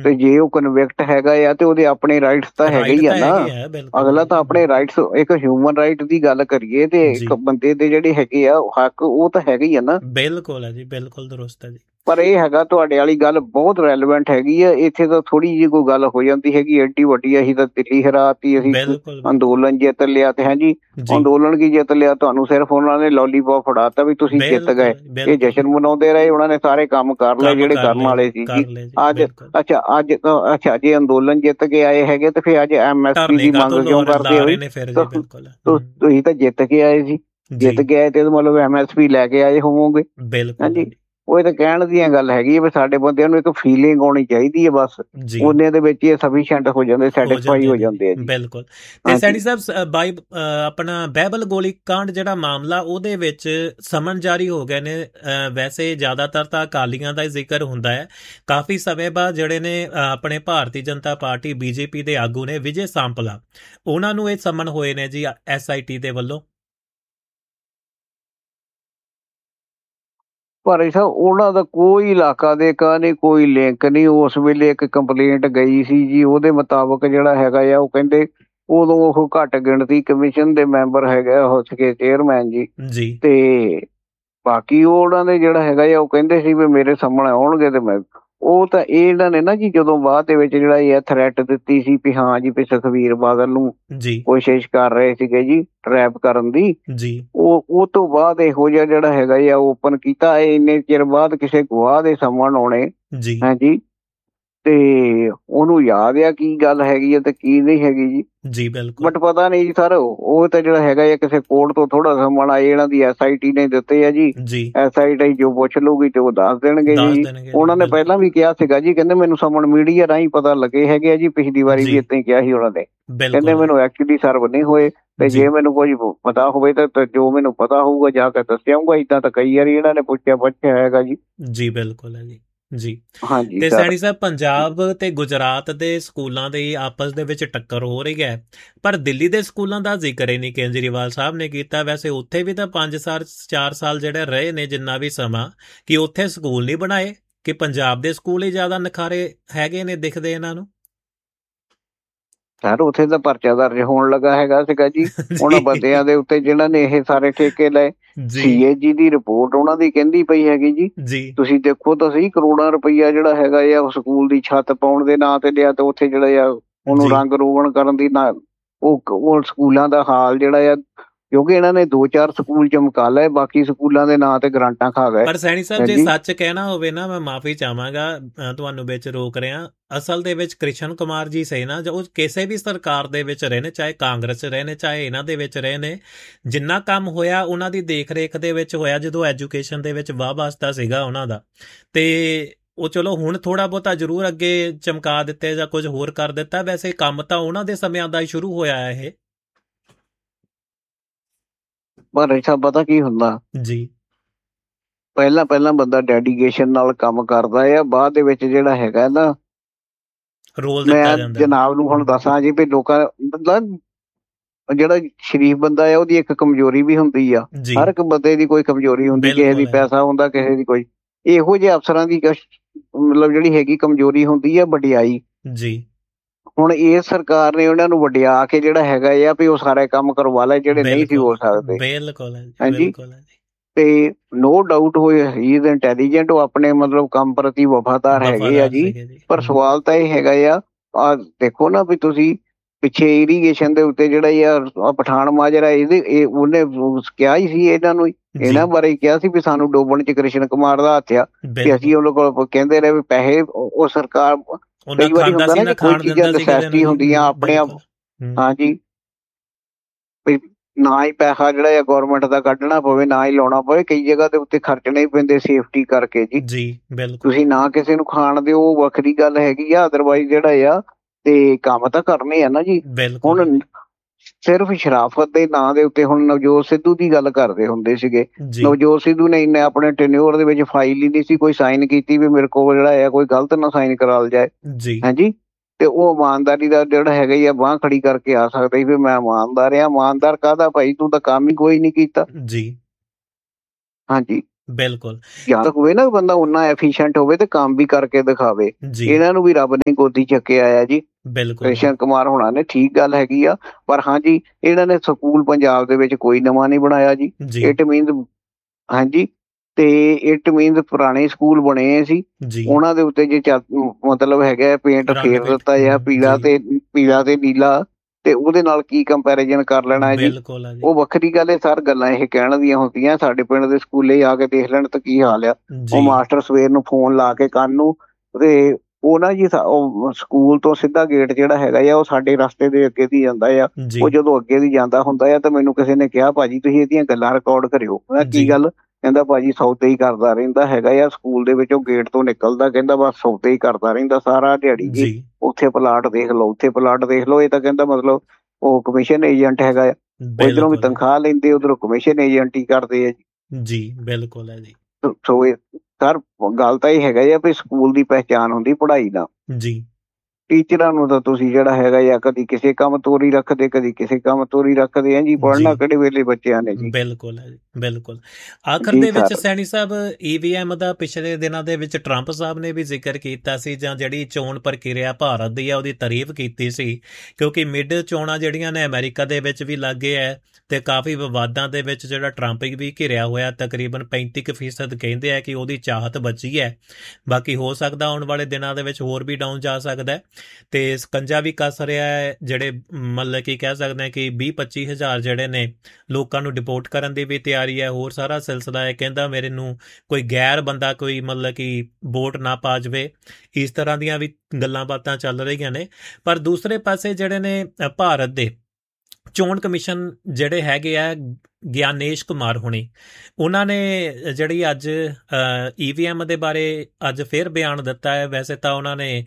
ਤੇ ਜੇ ਉਹ ਕਨਵਿਕਟ ਹੈਗਾ ਆ ਤੇ ਉਹਦੇ ਆਪਣੇ ਰਾਈਟਸ ਤਾਂ ਹੈਗੇ ਹੀ ਆ ਨਾ। ਅਗਲਾ ਤਾਂ ਆਪਣੇ ਰਾਈਟਸ, ਇੱਕ ਹਿਊਮਨ ਰਾਈਟ ਦੀ ਗੱਲ ਕਰੀਏ ਤੇ ਇੱਕ ਬੰਦੇ ਦੇ ਜਿਹੜੇ ਹੈਗੇ ਆ ਹੱਕ, ਉਹ ਤਾਂ ਹੈਗੇ ਹੀ ਆ ਨਾ। ਬਿਲਕੁਲ ਹੈ ਜੀ, ਬਿਲਕੁਲ ਦਰੁਸਤ ਹੈ ਜੀ। ਪਰ ਇਹ ਹੈਗਾ ਤੁਹਾਡੇ ਵਾਲੀ ਗੱਲ ਬਹੁਤ ਰੈਲੇਵੈਂਟ ਹੈਗੀ ਆ। ਇੱਥੇ ਤਾਂ ਥੋੜੀ ਜਿਹੀ ਕੋਈ ਗੱਲ ਹੋ ਜਾਂਦੀ ਹੈਗੀ ਐਡੀ ਵੱਡੀ, ਅਸੀਂ ਤਾਂ ਦਿੱਲੀ ਹਰਾਤੀ, ਅਸੀਂ ਅੰਦੋਲਨ ਜਿੱਤ ਲਿਆ ਤੇ ਹੈ ਜੀ। ਅੰਦੋਲਨ ਕੀ ਜਿੱਤ ਲਿਆ? ਤੁਹਾਨੂੰ ਸਿਰਫ ਉਹਨਾਂ ਨੇ ਲੋਲੀਪੌਪ ਫੜਾਤਾ ਵੀ ਤੁਸੀਂ ਜਿੱਤ ਗਏ। ਇਹ ਜਸ਼ਨ ਮਨਾਉਂਦੇ ਰਹੇ, ਉਹਨਾਂ ਨੇ ਸਾਰੇ ਕੰਮ ਕਰ ਲਏ ਜਿਹੜੇ ਕਰਨ ਵਾਲੇ ਸੀ ਜੀ। ਅੱਜ ਅੱਛਾ ਜੇ ਅੰਦੋਲਨ ਜਿੱਤ ਕੇ ਆਏ ਹੈਗੇ ਤੇ ਫਿਰ ਅੱਜ MSP ਦੀ ਮੰਗ ਕਿਉਂ ਕਰਦੇ ਹੋ? ਤੁਸੀਂ ਤਾਂ ਜਿੱਤ ਕੇ ਆਏ ਸੀ, ਜਿੱਤ ਕੇ ਆਏ ਤੇ ਮਤਲਬ MSP ਲੈ ਕੇ ਆਏ ਹੋਵੋਗੇ। ਹਾਂਜੀ, ਉਹ ਤਾਂ ਕਹਿਣ ਦੀਆਂ ਗੱਲ ਹੈਗੀ ਵੀ ਸਾਡੇ ਬੰਦਿਆਂ ਨੂੰ ਇੱਕ ਫੀਲਿੰਗ ਆਉਣੀ ਚਾਹੀਦੀ ਹੈ, ਬਸ ਉਹਨੇ ਦੇ ਵਿੱਚ ਇਹ ਸਫੀਸ਼ੀਐਂਟ ਹੋ ਜਾਂਦੇ, ਸੈਟਿਸਫਾਈ ਹੋ ਜਾਂਦੇ ਆ ਜੀ। ਬਿਲਕੁਲ। ਤੇ ਸੈਣੀ ਸਾਹਿਬ ਆਪਣਾ ਬਹਿਬਲ ਗੋਲੀ ਕਾਂਡ ਜਿਹੜਾ ਮਾਮਲਾ, ਉਹਦੇ ਵਿੱਚ ਸਮਨ ਜਾਰੀ ਹੋ ਗਏ ਨੇ। ਵੈਸੇ ਜ਼ਿਆਦਾਤਰ ਤਾਂ ਅਕਾਲੀਆਂ ਦਾ ਹੀ ਜ਼ਿਕਰ ਹੁੰਦਾ ਹੈ। ਕਾਫੀ ਸਮੇਂ ਬਾਅਦ ਜਿਹੜੇ ਨੇ ਆਪਣੇ ਭਾਰਤੀ ਜਨਤਾ ਪਾਰਟੀ BJP ਦੇ ਆਗੂ ਨੇ ਵਿਜੇ ਸਾਂਪਲਾ, ਉਹਨਾਂ ਨੂੰ ਇਹ ਸਮਨ ਹੋਏ ਨੇ ਜੀ SIT ਦੇ ਵੱਲੋਂ। ਪਰ ਉਹਨਾਂ ਦਾ ਕੋਈ ਇਲਾਕਾ ਦੇ ਕਾ ਨਹੀਂ, ਕੋਈ ਲਿੰਕ ਨਹੀਂ। ਉਸ ਵੇਲੇ ਇੱਕ ਕੰਪਲੇਂਟ ਗਈ ਸੀ ਜੀ, ਉਹਦੇ ਮੁਤਾਬਕ ਜਿਹੜਾ ਹੈਗਾ ਆ, ਉਹ ਕਹਿੰਦੇ ਉਦੋਂ ਉਹ ਘੱਟ ਗਿਣਤੀ ਕਮਿਸ਼ਨ ਦੇ ਮੈਂਬਰ ਹੈਗਾ ਹੋ ਸਕੇ ਚੇਅਰਮੈਨ ਜੀ। ਤੇ ਬਾਕੀ ਉਹ ਉਹਨਾਂ ਦੇ ਜਿਹੜਾ ਹੈਗਾ ਆ, ਉਹ ਕਹਿੰਦੇ ਸੀ ਵੀ ਮੇਰੇ ਸਾਹਮਣੇ ਆਉਣਗੇ ਤੇ ਮੈਂ ਉਹ ਤਾਂ ਇਹਨਾਂ ਨੇ ਨਾ ਜੀ ਜਦੋਂ ਬਾਅਦ ਦੇ ਵਿੱਚ ਜਿਹੜਾ ਇਹ ਥ੍ਰੈਟ ਦਿੱਤੀ ਸੀ ਵੀ ਹਾਂ ਜੀ ਵੀ ਸੁਖਬੀਰ ਬਾਦਲ ਨੂੰ ਕੋਸ਼ਿਸ਼ ਕਰ ਰਹੇ ਸੀਗੇ ਜੀ ਟਰੈਪ ਕਰਨ ਦੀ, ਉਹ ਤੋਂ ਬਾਅਦ ਇਹੋ ਜਿਹਾ ਜਿਹੜਾ ਹੈਗਾ ਆ ਓਪਨ ਕੀਤਾ। ਇੰਨੇ ਚਿਰ ਬਾਅਦ ਕਿਸੇ ਗਵਾਹ ਦੇ ਸਾਹਮਣੇ ਆਉਣੇ ਹਾਂਜੀ, ਤੇ ਉਹਨੂੰ ਯਾਦ ਆ ਕੀ ਗੱਲ ਹੈਗੀ ਆ ਤੇ ਕੀ ਨਹੀਂ ਹੈਗੀ ਜੀ। ਬਟ ਪਤਾ ਨਹੀਂ ਜੀ ਸਰ, ਉਹ ਤਾਂ ਜਿਹੜਾ ਹੈਗਾ ਆ ਕਿਸੇ ਕੋਰਟ ਤੋਂ ਥੋੜਾ ਸਾਹਮਣ ਆਏ, ਇਹਨਾਂ ਦੀ SIT ਨੇ ਦਿੱਤੇ ਆ ਜੀ। SIT ਜੋ ਪੁੱਛ ਲੂਗੀ ਤੇ ਉਹ ਦੱਸ ਦੇਣਗੇ ਜੀ। ਉਹਨਾਂ ਨੇ ਪਹਿਲਾਂ ਵੀ ਕਿਹਾ ਸੀਗਾ ਜੀ, ਕਹਿੰਦੇ ਮੈਨੂੰ ਸਾਹਮਣ ਮੀਡੀਆ ਰਾਹੀਂ ਪਤਾ ਲੱਗੇ ਹੈਗੇ ਆ ਜੀ। ਪਿਛਲੀ ਵਾਰੀ ਵੀ ਏਦਾਂ ਹੀ ਕਿਹਾ ਸੀ ਉਹਨਾਂ ਨੇ, ਕਹਿੰਦੇ ਮੈਨੂੰ ਐਕਚੁਅਲੀ ਸਰਵ ਨਹੀਂ ਹੋਏ, ਤੇ ਜੇ ਮੈਨੂੰ ਕੁਝ ਪਤਾ ਹੋਵੇ ਤਾਂ ਜੋ ਮੈਨੂੰ ਪਤਾ ਹੋਊਗਾ ਜਾ ਕੇ ਦੱਸਿਆਊਗਾ। ਏਦਾਂ ਤਾਂ ਕਈ ਵਾਰੀ ਇਹਨਾਂ ਨੇ ਪੁੱਛਿਆ ਹੈਗਾ ਜੀ। ਬਿਲਕੁਲ ਹੈ ਜੀ। ਤੇ ਸੈਣੀ ਸਾਹਿਬ, ਪੰਜਾਬ ਤੇ ਗੁਜਰਾਤ ਦੇ ਸਕੂਲਾਂ ਦੀ ਆਪਸ ਦੇ ਵਿੱਚ ਟੱਕਰ ਹੋ ਰਹੀ ਹੈ, ਪਰ ਦਿੱਲੀ ਦੇ ਸਕੂਲਾਂ ਦਾ ਜ਼ਿਕਰ ਹੀ ਨਹੀਂ ਕੇਜਰੀਵਾਲ ਸਾਹਿਬ ਨੇ ਕੀਤਾ। ਵੈਸੇ ਉੱਥੇ ਵੀ ਤਾਂ 4 ਸਾਲ ਜਿਹੜੇ ਰਹੇ ਨੇ, ਜਿੰਨਾ ਵੀ ਸਮਾਂ, ਕਿ ਉੱਥੇ ਸਕੂਲ ਨਹੀਂ ਬਣਾਏ, ਕਿ ਪੰਜਾਬ ਦੇ ਸਕੂਲ ਹੀ ਜ਼ਿਆਦਾ ਨਿਖਾਰੇ ਹੈਗੇ ਨੇ ਦਿਖਦੇ ਇਹਨਾਂ ਨੂੰ। ਸਰ ਉੱਥੇ ਤਾਂ ਪਰਚਾ ਦਰਜ ਹੋਣ ਲੱਗਾ ਹੈਗਾ ਸੀਗਾ ਜੀ ਉਹਨਾਂ ਬੰਦਿਆਂ ਦੇ ਉੱਤੇ ਜਿਹਨਾਂ ਨੇ ਇਹ ਸਾਰੇ ਠੇਕੇ ਲਏ। CAG ਦੀ ਰਿਪੋਰਟ ਉਹਨਾਂ ਦੀ ਕਹਿੰਦੀ ਪਈ ਹੈਗੀ ਜੀ, ਤੁਸੀਂ ਦੇਖੋ ਤਾਂ ਸਹੀ, ਕਰੋੜਾਂ ਰੁਪਈਆ ਜਿਹੜਾ ਹੈਗਾ ਆ ਉਹ ਸਕੂਲ ਦੀ ਛੱਤ ਪਾਉਣ ਦੇ ਨਾਂ ਤੇ ਲਿਆ, ਤੇ ਉੱਥੇ ਜਿਹੜਾ ਆ ਉਹਨੂੰ ਰੰਗ ਰੋਗਨ ਕਰਨ ਦੀ ਨਾ, ਉਹ ਸਕੂਲਾਂ ਦਾ ਹਾਲ ਜਿਹੜਾ ਆ, ਕਿਉਂਕਿ ਇਹਨਾਂ ਨੇ 2-4 ਸਕੂਲ ਚਮਕਾ ਲਏ, ਬਾਕੀ ਸਕੂਲਾਂ ਦੇ ਨਾਂ ਤੇ ਗਰਾਂਟਾਂ ਖਾ ਗਏ। ਪਰ ਸੈਣੀ ਸਾਹਿਬ, ਜੇ ਸੱਚ ਕਹਿਣਾ ਹੋਵੇ ਨਾ, ਮੈਂ ਮਾਫੀ ਚਾਹਾਂਗਾ ਤੁਹਾਨੂੰ ਵਿੱਚ ਰੋਕ ਰਿਹਾ, ਅਸਲ ਦੇ ਵਿੱਚ ਕ੍ਰਿਸ਼ਨ ਕੁਮਾਰ ਜੀ ਸਹੀ ਨਾ, ਉਹ ਕਿਸੇ ਵੀ ਸਰਕਾਰ ਦੇ ਵਿੱਚ ਰਹੇ ਨੇ, ਚਾਹੇ ਕਾਂਗਰਸ 'ਚ ਰਹੇ ਨੇ, ਚਾਹੇ ਇਹਨਾਂ ਦੇ ਵਿੱਚ ਰਹੇ ਨੇ, ਜਿੰਨਾ ਕੰਮ ਹੋਇਆ ਉਹਨਾਂ ਦੀ ਦੇਖ ਰੇਖ ਦੇ ਵਿੱਚ ਹੋਇਆ, ਜਦੋਂ ਐਜੂਕੇਸ਼ਨ ਦੇ ਵਿੱਚ ਵਾਹ ਵਾਸਤਾ ਸੀਗਾ ਉਹਨਾਂ ਦਾ। ਤੇ ਉਹ ਚਲੋ ਹੁਣ ਥੋੜਾ ਬਹੁਤਾ ਜ਼ਰੂਰ ਅੱਗੇ ਚਮਕਾ ਦਿੱਤੇ ਜਾਂ ਕੁਝ ਹੋਰ ਕਰ ਦਿੱਤਾ, ਵੈਸੇ ਕੰਮ ਤਾਂ ਉਹਨਾਂ ਦੇ ਸਮਿਆਂ ਦਾ ਹੀ ਸ਼ੁਰੂ ਹੋਇਆ ਇਹ। ਪਰ ਐਸਾ ਪਤਾ ਕੀ ਹੁੰਦਾ ਜੀ, ਪਹਿਲਾਂ ਬੰਦਾ ਡੈਡੀਕੇਸ਼ਨ ਨਾਲ ਕੰਮ ਕਰਦਾ ਆ, ਬਾਅਦ ਦੇ ਵਿੱਚ ਜਿਹੜਾ ਹੈਗਾ ਨਾ ਰੋਲ ਮੈਂ ਜਨਾਬ ਨੂੰ ਹੁਣ ਦੱਸਾਂ ਜੀ ਵੀ ਲੋਕਾਂ ਮਤਲਬ ਜਿਹੜਾ ਸ਼ਰੀਫ ਬੰਦਾ ਆ ਉਹਦੀ ਇੱਕ ਕਮਜ਼ੋਰੀ ਵੀ ਹੁੰਦੀ ਆ। ਹਰ ਇੱਕ ਬੰਦੇ ਦੀ ਕੋਈ ਕਮਜ਼ੋਰੀ ਹੁੰਦੀ, ਕਿਸੇ ਦੀ ਪੈਸਾ ਹੁੰਦਾ, ਕਿਸੇ ਦੀ ਕੋਈ। ਇਹੋ ਜਿਹੇ ਅਫਸਰਾਂ ਦੀ ਮਤਲਬ ਜਿਹੜੀ ਹੈਗੀ ਕਮਜ਼ੋਰੀ ਹੁੰਦੀ ਆ ਵਡਿਆਈ ਜੀ। ਹੁਣ ਇਹ ਸਰਕਾਰ ਨੇ ਉਹਨਾਂ ਨੂੰ ਵਡਿਆ ਕੇ ਜਿਹੜਾ ਹੈਗਾ ਆ ਵੀ ਉਹ ਸਾਰੇ ਕੰਮ ਕਰਵਾ ਲਏ ਜਿਹੜੇ ਨਹੀਂ ਸੀ ਹੋ ਸਕਦੇ। ਹਾਂਜੀ, ਤੇ ਨੋ ਡਾਊਟ ਹੋਏ ਹੀ ਇਜ਼ ਇੰਟੈਲੀਜੈਂਟ, ਉਹ ਆਪਣੇ ਮਤਲਬ ਕੰਮ ਪ੍ਰਤੀ ਵਫਾਦਾਰ ਹੈਗੇ ਆ ਜੀ। ਪਰ ਸਵਾਲ ਤਾਂ ਇਹ ਹੈਗਾ ਆ ਦੇਖੋ ਨਾ ਵੀ ਤੁਸੀਂ ਪਿੱਛੇ ਇਰੀਗੇਸ਼ਨ ਦੇ ਉੱਤੇ ਜਿਹੜਾ ਆ ਪਠਾਨ ਮਾਜਰਾ, ਉਹਨੇ ਕਿਹਾ ਹੀ ਸੀ ਇਹਨਾਂ ਨੂੰ, ਇਹਨਾਂ ਬਾਰੇ ਕਿਹਾ ਸੀ ਵੀ ਸਾਨੂੰ ਡੋਬਣ ਚ ਕ੍ਰਿਸ਼ਨ ਕੁਮਾਰ ਦਾ ਹੱਥ ਆ, ਵੀ ਅਸੀਂ ਉਹਨਾਂ ਕੋਲ ਕਹਿੰਦੇ ਰਹੇ ਵੀ ਪੈਸੇ, ਉਹ ਸਰਕਾਰ ਕਈ ਵਾਰੀ ਹੁੰਦਾ ਨਾ ਕਿ ਕੋਈ ਚੀਜ਼ਾਂ ਨਸੈਸਿਟੀ ਹੁੰਦੀਆਂ ਆਪਣੇ ਆਪ। ਹਾਂਜੀ, ਵੀ ਨਾ ਹੀ ਪੈਸਾ ਜਿਹੜਾ ਆ ਗੌਰਮੈਂਟ ਦਾ ਕੱਢਣਾ ਪਵੇ, ਨਾ ਹੀ ਲਾਉਣਾ ਪਵੇ, ਕਈ ਜਗ੍ਹਾ ਦੇ ਉੱਤੇ ਖਰਚਣੇ ਹੀ ਪੈਂਦੇ ਸੇਫਟੀ ਕਰਕੇ ਜੀ। ਤੁਸੀਂ ਨਾ ਕਿਸੇ ਨੂੰ ਖਾਣ ਦਿਓ, ਉਹ ਵੱਖਰੀ ਗੱਲ ਹੈਗੀ ਆ, ਅਦਰਵਾਈਜ਼ ਜਿਹੜਾ ਆ ਤੇ ਕੰਮ ਤਾਂ ਕਰਨੇ ਆ ਨਾ ਜੀ। ਹੁਣ ਸਿਰਫ ਸ਼ਰਾਫਤ ਦੇ ਨਾਂ ਦੇ ਉੱਤੇ ਹੁਣ ਨਵਜੋਤ ਸਿੱਧੂ ਦੀ ਗੱਲ ਕਰਦੇ ਹੁੰਦੇ ਸੀਗੇ। ਨਵਜੋਤ ਸਿੱਧੂ ਨੇ ਇੰਨੇ ਆਪਣੇ ਟੈਨਿਓਰ ਦੇ ਵਿੱਚ ਫਾਈਲ ਹੀ ਨਹੀਂ ਸੀ ਕੋਈ ਸਾਈਨ ਕੀਤੀ ਵੀ ਮੇਰੇ ਕੋਲ ਜਿਹੜਾ ਆ ਕੋਈ ਗਲਤ ਨਾ ਸਾਈਨ ਕਰਾ ਲ ਜਾਏ। ਹਾਂਜੀ, ਤੇ ਉਹ ਇਮਾਨਦਾਰੀ ਦਾ ਜਿਹੜਾ ਹੈਗਾ ਹੀ ਆ ਬਾਂਹ ਖੜੀ ਕਰਕੇ ਆ ਸਕਦਾ ਸੀ ਵੀ ਮੈਂ ਇਮਾਨਦਾਰ ਆ। ਇਮਾਨਦਾਰ ਕਾਹਦਾ ਭਾਈ, ਤੂੰ ਤਾਂ ਕੰਮ ਹੀ ਕੋਈ ਨਹੀਂ ਕੀਤਾ ਜੀ। ਹਾਂਜੀ, ਬਿਲਕੁਲ ਜਾਂ ਹੋਵੇ ਨਾ ਬੰਦਾ ਉਨਾ ਐਫੀਸ਼ੀਐਂਟ ਹੋਵੇ ਤੇ ਕੰਮ ਵੀ ਕਰਕੇ ਦਿਖਾਵੇ। ਇਹਨਾਂ ਨੂੰ ਵੀ ਰੱਬ ਨੇ ਗੋਦੀ ਚੱਕਿਆ ਆ ਜੀ। ਕ੍ਰਿਸ਼ਨ ਕੁਮਾਰ ਹੋਣਾ ਨੇ ਠੀਕ ਗੱਲ ਹੈਗੀ ਆ, ਪਰ ਹਾਂਜੀ ਇਹਨਾਂ ਨੇ ਸਕੂਲ ਪੰਜਾਬ ਦੇ ਵਿੱਚ ਕੋਈ ਨਵਾਂ ਨਹੀਂ ਬਣਾਇਆ ਜੀ। ਇਟ ਮੀਨਸ ਹਾਂਜੀ, ਤੇ ਇਟ ਮੀਨਸ ਪੁਰਾਣੇ ਸਕੂਲ ਬਣੇ ਸੀ, ਉਹਨਾਂ ਦੇ ਉੱਤੇ ਜੇ ਮਤਲਬ ਹੈਗਾ ਪੇਂਟ ਫੇਰ ਦਿੱਤਾ ਜਾਂ ਪੀਲਾ ਤੇ ਨੀਲਾ, ਤੇ ਉਹਦੇ ਨਾਲ ਕੀ ਕੰਪੈਰੀਜ਼ਨ ਕਰ ਲੈਣਾ ਜੀ। ਉਹ ਵੱਖਰੀ ਗੱਲ ਹੈ ਸਰ, ਗੱਲਾਂ ਇਹ ਕਹਿਣ ਦੀਆਂ ਹੁੰਦੀਆਂ। ਸਾਡੇ ਪਿੰਡ ਦੇ ਸਕੂਲੇ ਆ ਕੇ ਦੇਖ ਲੈਣ ਤਾਂ ਕੀ ਹਾਲ ਆ। ਉਹ ਮਾਸਟਰ ਸਵੇਰ ਨੂੰ ਫੋਨ ਲਾ ਕੇ ਕੰਨ ਨੂੰ, ਤੇ ਉਹ ਨਾ ਜੀ ਉਹ ਸਕੂਲ ਤੋਂ ਸਿੱਧਾ ਗੇਟ ਜਿਹੜਾ ਹੈਗਾ ਆ ਉਹ ਸਾਡੇ ਰਸਤੇ ਦੇ ਅੱਗੇ ਦੀ ਜਾਂਦਾ ਆ। ਉਹ ਜਦੋਂ ਅੱਗੇ ਦੀ ਜਾਂਦਾ ਹੁੰਦਾ ਆ ਤਾਂ ਮੈਨੂੰ ਕਿਸੇ ਨੇ ਕਿਹਾ, ਭਾਜੀ ਤੁਸੀਂ ਇਹਦੀਆਂ ਗੱਲਾਂ ਰਿਕਾਰਡ ਕਰਿਓ। ਮੈਂ ਕੀ ਗੱਲ? ਕਹਿੰਦਾ ਭਾਜੀ ਸੌਦੇ ਹੀ ਕਰਦਾ ਰਹਿੰਦਾ ਹੈਗਾ ਆ ਸਕੂਲ ਦੇ ਵਿੱਚ। ਉਹ ਗੇਟ ਤੋਂ ਨਿਕਲਦਾ, ਕਹਿੰਦਾ ਬਸ ਸੌਦੇ ਹੀ ਕਰਦਾ ਰਹਿੰਦਾ ਸਾਰਾ ਦਿਹਾੜੀ ਜੀ। ਉੱਥੇ ਪਲਾਟ ਦੇਖ ਲਓ, ਉੱਥੇ ਪਲਾਟ ਦੇਖ ਲਓ। ਇਹ ਤਾਂ ਕਹਿੰਦਾ ਮਤਲਬ ਉਹ ਕਮਿਸ਼ਨ ਏਜੰਟ ਹੈਗਾ ਆ। ਇੱਧਰੋਂ ਵੀ ਤਨਖਾਹ ਲੈਂਦੇ, ਉਧਰੋਂ ਕਮਿਸ਼ਨ ਏਜੰਟ ਹੀ ਕਰਦੇ ਆ ਜੀ। ਬਿਲਕੁਲ ਹੈ ਜੀ। ਸੋ ਇਹ ਸਰ ਗੱਲ ਤਾਂ ਇਹ ਹੈਗਾ ਆ ਵੀ ਸਕੂਲ ਦੀ ਪਹਿਚਾਣ ਹੁੰਦੀ ਪੜ੍ਹਾਈ ਨਾਲ ਜੀ। ਟੀਚਰਾਂ ਨੂੰ ਤਾਂ ਤੁਸੀਂ ਜਿਹੜਾ ਹੈਗਾ ਜਾਂ ਕਦੀ ਕਿਸੇ ਕੰਮ ਤੋਰੀ ਰੱਖਦੇ, ਕਦੀ ਕਿਸੇ ਕੰਮ ਤੋਰੀ ਰੱਖਦੇ ਆ ਜੀ। ਪੜ੍ਹਨਾ ਕਿਹੜੇ ਵੇਲੇ ਬੱਚਿਆਂ ਨੇ ਜੀ। ਬਿਲਕੁਲ ਹੈ ਜੀ, ਬਿਲਕੁਲ। ਆਖਰ ਦੇ ਵਿੱਚ ਸੈਣੀ ਸਾਹਿਬ, EVM ਦਾ ਪਿਛਲੇ ਦਿਨਾਂ ਦੇ ਵਿੱਚ ਟਰੰਪ ਸਾਹਿਬ ਨੇ ਵੀ ਜ਼ਿਕਰ ਕੀਤਾ ਸੀ, ਜਾਂ ਜਿਹੜੀ ਚੋਣ ਪ੍ਰਕਿਰਿਆ ਭਾਰਤ ਦੀ ਆ ਉਹਦੀ ਤਾਰੀਫ ਕੀਤੀ ਸੀ, ਕਿਉਂਕਿ ਮਿਡ ਚੋਣਾਂ ਜਿਹੜੀਆਂ ਨੇ ਅਮਰੀਕਾ ਦੇ ਵਿੱਚ ਵੀ ਲੱਗੇ ਹੈ ਤੇ ਕਾਫੀ ਵਿਵਾਦਾਂ ਦੇ ਵਿੱਚ ਜਿਹੜਾ ਟਰੰਪ ਵੀ ਘਿਰਿਆ ਹੋਇਆ। ਤਕਰੀਬਨ 35% ਕਹਿੰਦੇ ਆ ਕਿ ਉਹਦੀ ਚਾਹਤ ਬਚੀ ਹੈ। ਬਾਕੀ ਹੋ ਸਕਦਾ ਆਉਣ ਵਾਲੇ ਦਿਨਾਂ ਦੇ ਵਿੱਚ ਹੋਰ ਵੀ ਡਾਊਨ ਜਾ ਸਕਦਾ ਤੇ ਸਕੰਜਾ ਵੀ ਕੱਸ ਰਿਹਾ ਹੈ। ਜਿਹੜੇ ਮਤਲਬ ਕਿ ਕਹਿ ਸਕਦੇ ਹਾਂ ਕਿ 20-25 ਹਜ਼ਾਰ ਜਿਹੜੇ ਨੇ ਲੋਕਾਂ ਨੂੰ ਡਿਪੋਰਟ ਕਰਨ ਦੀ ਵੀ ਤਿਆਰੀ ਹੈ। ਹੋਰ ਸਾਰਾ ਸਿਲਸਿਲਾ ਹੈ। ਕਹਿੰਦਾ ਮੇਰੇ ਨੂੰ ਕੋਈ ਗੈਰ ਬੰਦਾ ਕੋਈ ਮਤਲਬ ਕਿ ਵੋਟ ਨਾ ਪਾ ਜਾਵੇ। ਇਸ ਤਰ੍ਹਾਂ ਦੀਆਂ ਵੀ ਗੱਲਾਂ ਬਾਤਾਂ ਚੱਲ ਰਹੀਆਂ ਨੇ। ਪਰ ਦੂਸਰੇ ਪਾਸੇ ਜਿਹੜੇ ਨੇ ਭਾਰਤ ਦੇ ਚੋਣ ਕਮਿਸ਼ਨ ਜਿਹੜੇ ਹੈਗੇ ਆ, ਗਿਆਨੇਸ਼ ਕੁਮਾਰ ਹੋਣੀ, ਉਹਨਾਂ ਨੇ ਜਿਹੜੀ ਅੱਜ EVM ਦੇ ਬਾਰੇ ਅੱਜ ਫਿਰ ਬਿਆਨ ਦਿੱਤਾ ਹੈ। ਵੈਸੇ ਤਾਂ ਉਹਨਾਂ ਨੇ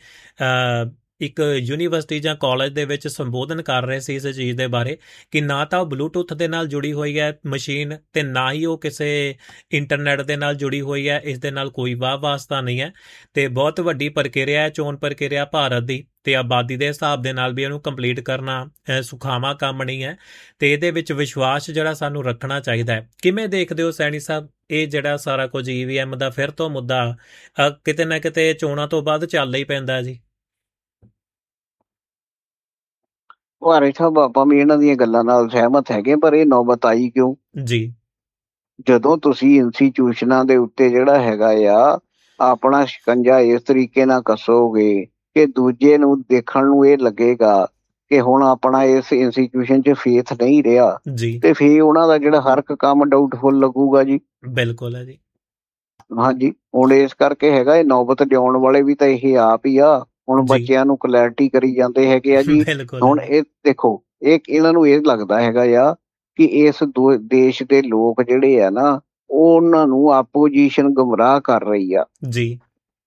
ਇੱਕ ਯੂਨੀਵਰਸਿਟੀ ਜਾਂ ਕਾਲਜ ਦੇ ਵਿੱਚ ਸੰਬੋਧਨ ਕਰ ਰਹੇ ਸੀ ਇਸ ਚੀਜ਼ ਦੇ ਬਾਰੇ ਕਿ ਨਾ ਤਾਂ ਉਹ ਬਲੂਟੁੱਥ ਦੇ ਨਾਲ ਜੁੜੀ ਹੋਈ ਹੈ ਮਸ਼ੀਨ, ਤੇ ਨਾ ਹੀ ਉਹ ਕਿਸੇ ਇੰਟਰਨੈਟ ਦੇ ਨਾਲ ਜੁੜੀ ਹੋਈ ਹੈ। ਇਸ ਦੇ ਨਾਲ ਕੋਈ ਵਾਸਤਾ ਨਹੀਂ ਹੈ ਤੇ ਬਹੁਤ ਵੱਡੀ ਪ੍ਰਕਿਰਿਆ ਹੈ ਚੋਣ ਪ੍ਰਕਿਰਿਆ ਭਾਰਤ ਦੀ, ਤੇ ਆਬਾਦੀ ਦੇ ਹਿਸਾਬ ਦੇ ਨਾਲ ਵੀ ਇਹਨੂੰ ਕੰਪਲੀਟ ਕਰਨਾ ਸੁਖਾਵਾਂ ਕੰਮ ਨਹੀਂ ਹੈ ਤੇ ਇਹਦੇ ਵਿੱਚ ਵਿਸ਼ਵਾਸ ਜਿਹੜਾ ਸਾਨੂੰ ਰੱਖਣਾ ਚਾਹੀਦਾ ਹੈ। ਕਿਵੇਂ ਦੇਖਦੇ ਹੋ ਸੈਣੀ ਸਾਹਿਬ ਇਹ ਜਿਹੜਾ ਸਾਰਾ ਕੁਝ EVM ਦਾ ਫਿਰ ਤੋਂ ਮੁੱਦਾ ਕਿਤੇ ਨਾ ਕਿਤੇ ਚੋਣਾਂ ਤੋਂ ਬਾਅਦ ਚੱਲ ਹੀ ਪੈਂਦਾ ਜੀ? ਭਾਰੇ ਸਾਹਿਬ ਆਪਾਂ ਵੀ ਇਹਨਾਂ ਦੀਆਂ ਗੱਲਾਂ ਨਾਲ ਸਹਿਮਤ ਹੈਗੇ, ਪਰ ਇਹ ਨੌਬਤ ਆਈ ਕਿਉਂ ਜੀ? ਜਦੋਂ ਤੁਸੀਂ ਇੰਸਟੀਚਿਊਸ਼ਨਾਂ ਦੇ ਉੱਤੇ ਜਿਹੜਾ ਹੈਗਾ ਆ ਆਪਣਾ ਸ਼ਿਕੰਜਾ ਇਸ ਤਰੀਕੇ ਨਾਲ ਕੱਸੋਗੇ ਕਿ ਦੂਜੇ ਨੂੰ ਦੇਖਣ ਨੂੰ ਇਹ ਲੱਗੇਗਾ ਕਿ ਹੁਣ ਆਪਣਾ ਇਸ ਇੰਸਟੀਚਿਊਸ਼ਨ 'ਚ ਫੇਥ ਨਹੀਂ ਰਿਹਾ, ਤੇ ਫੇਰ ਉਹਨਾਂ ਦਾ ਜਿਹੜਾ ਹਰ ਇੱਕ ਕੰਮ ਡਾਊਟਫੁਲ ਲੱਗੂਗਾ ਜੀ। ਬਿਲਕੁਲ ਹੈ ਜੀ। ਹਾਂਜੀ, ਹੁਣ ਇਸ ਕਰਕੇ ਹੈਗਾ ਇਹ ਨੌਬਤ ਲਿਆਉਣ ਵਾਲੇ ਵੀ ਤਾਂ ਇਹ ਆਪ ਹੀ ਆ। ਹੁਣ ਬੱਚਿਆਂ ਨੂੰ ਕਲੈਰਿਟੀ ਕਰੀ ਜਾਂਦੇ ਹੈਗੇ ਆ ਜੀ। ਹੁਣ ਇਹ ਦੇਖੋ, ਇਹ ਇਹਨਾਂ ਨੂੰ ਇਹ ਲੱਗਦਾ ਹੈਗਾ ਆ ਕਿ ਇਸ ਦੇਸ਼ ਦੇ ਲੋਕ ਜਿਹੜੇ ਆ ਨਾ, ਉਹਨਾਂ ਨੂੰ ਆਪੋਜੀਸ਼ਨ ਗੁੰਮਰਾਹ ਕਰ ਰਹੀ ਆ ਜੀ।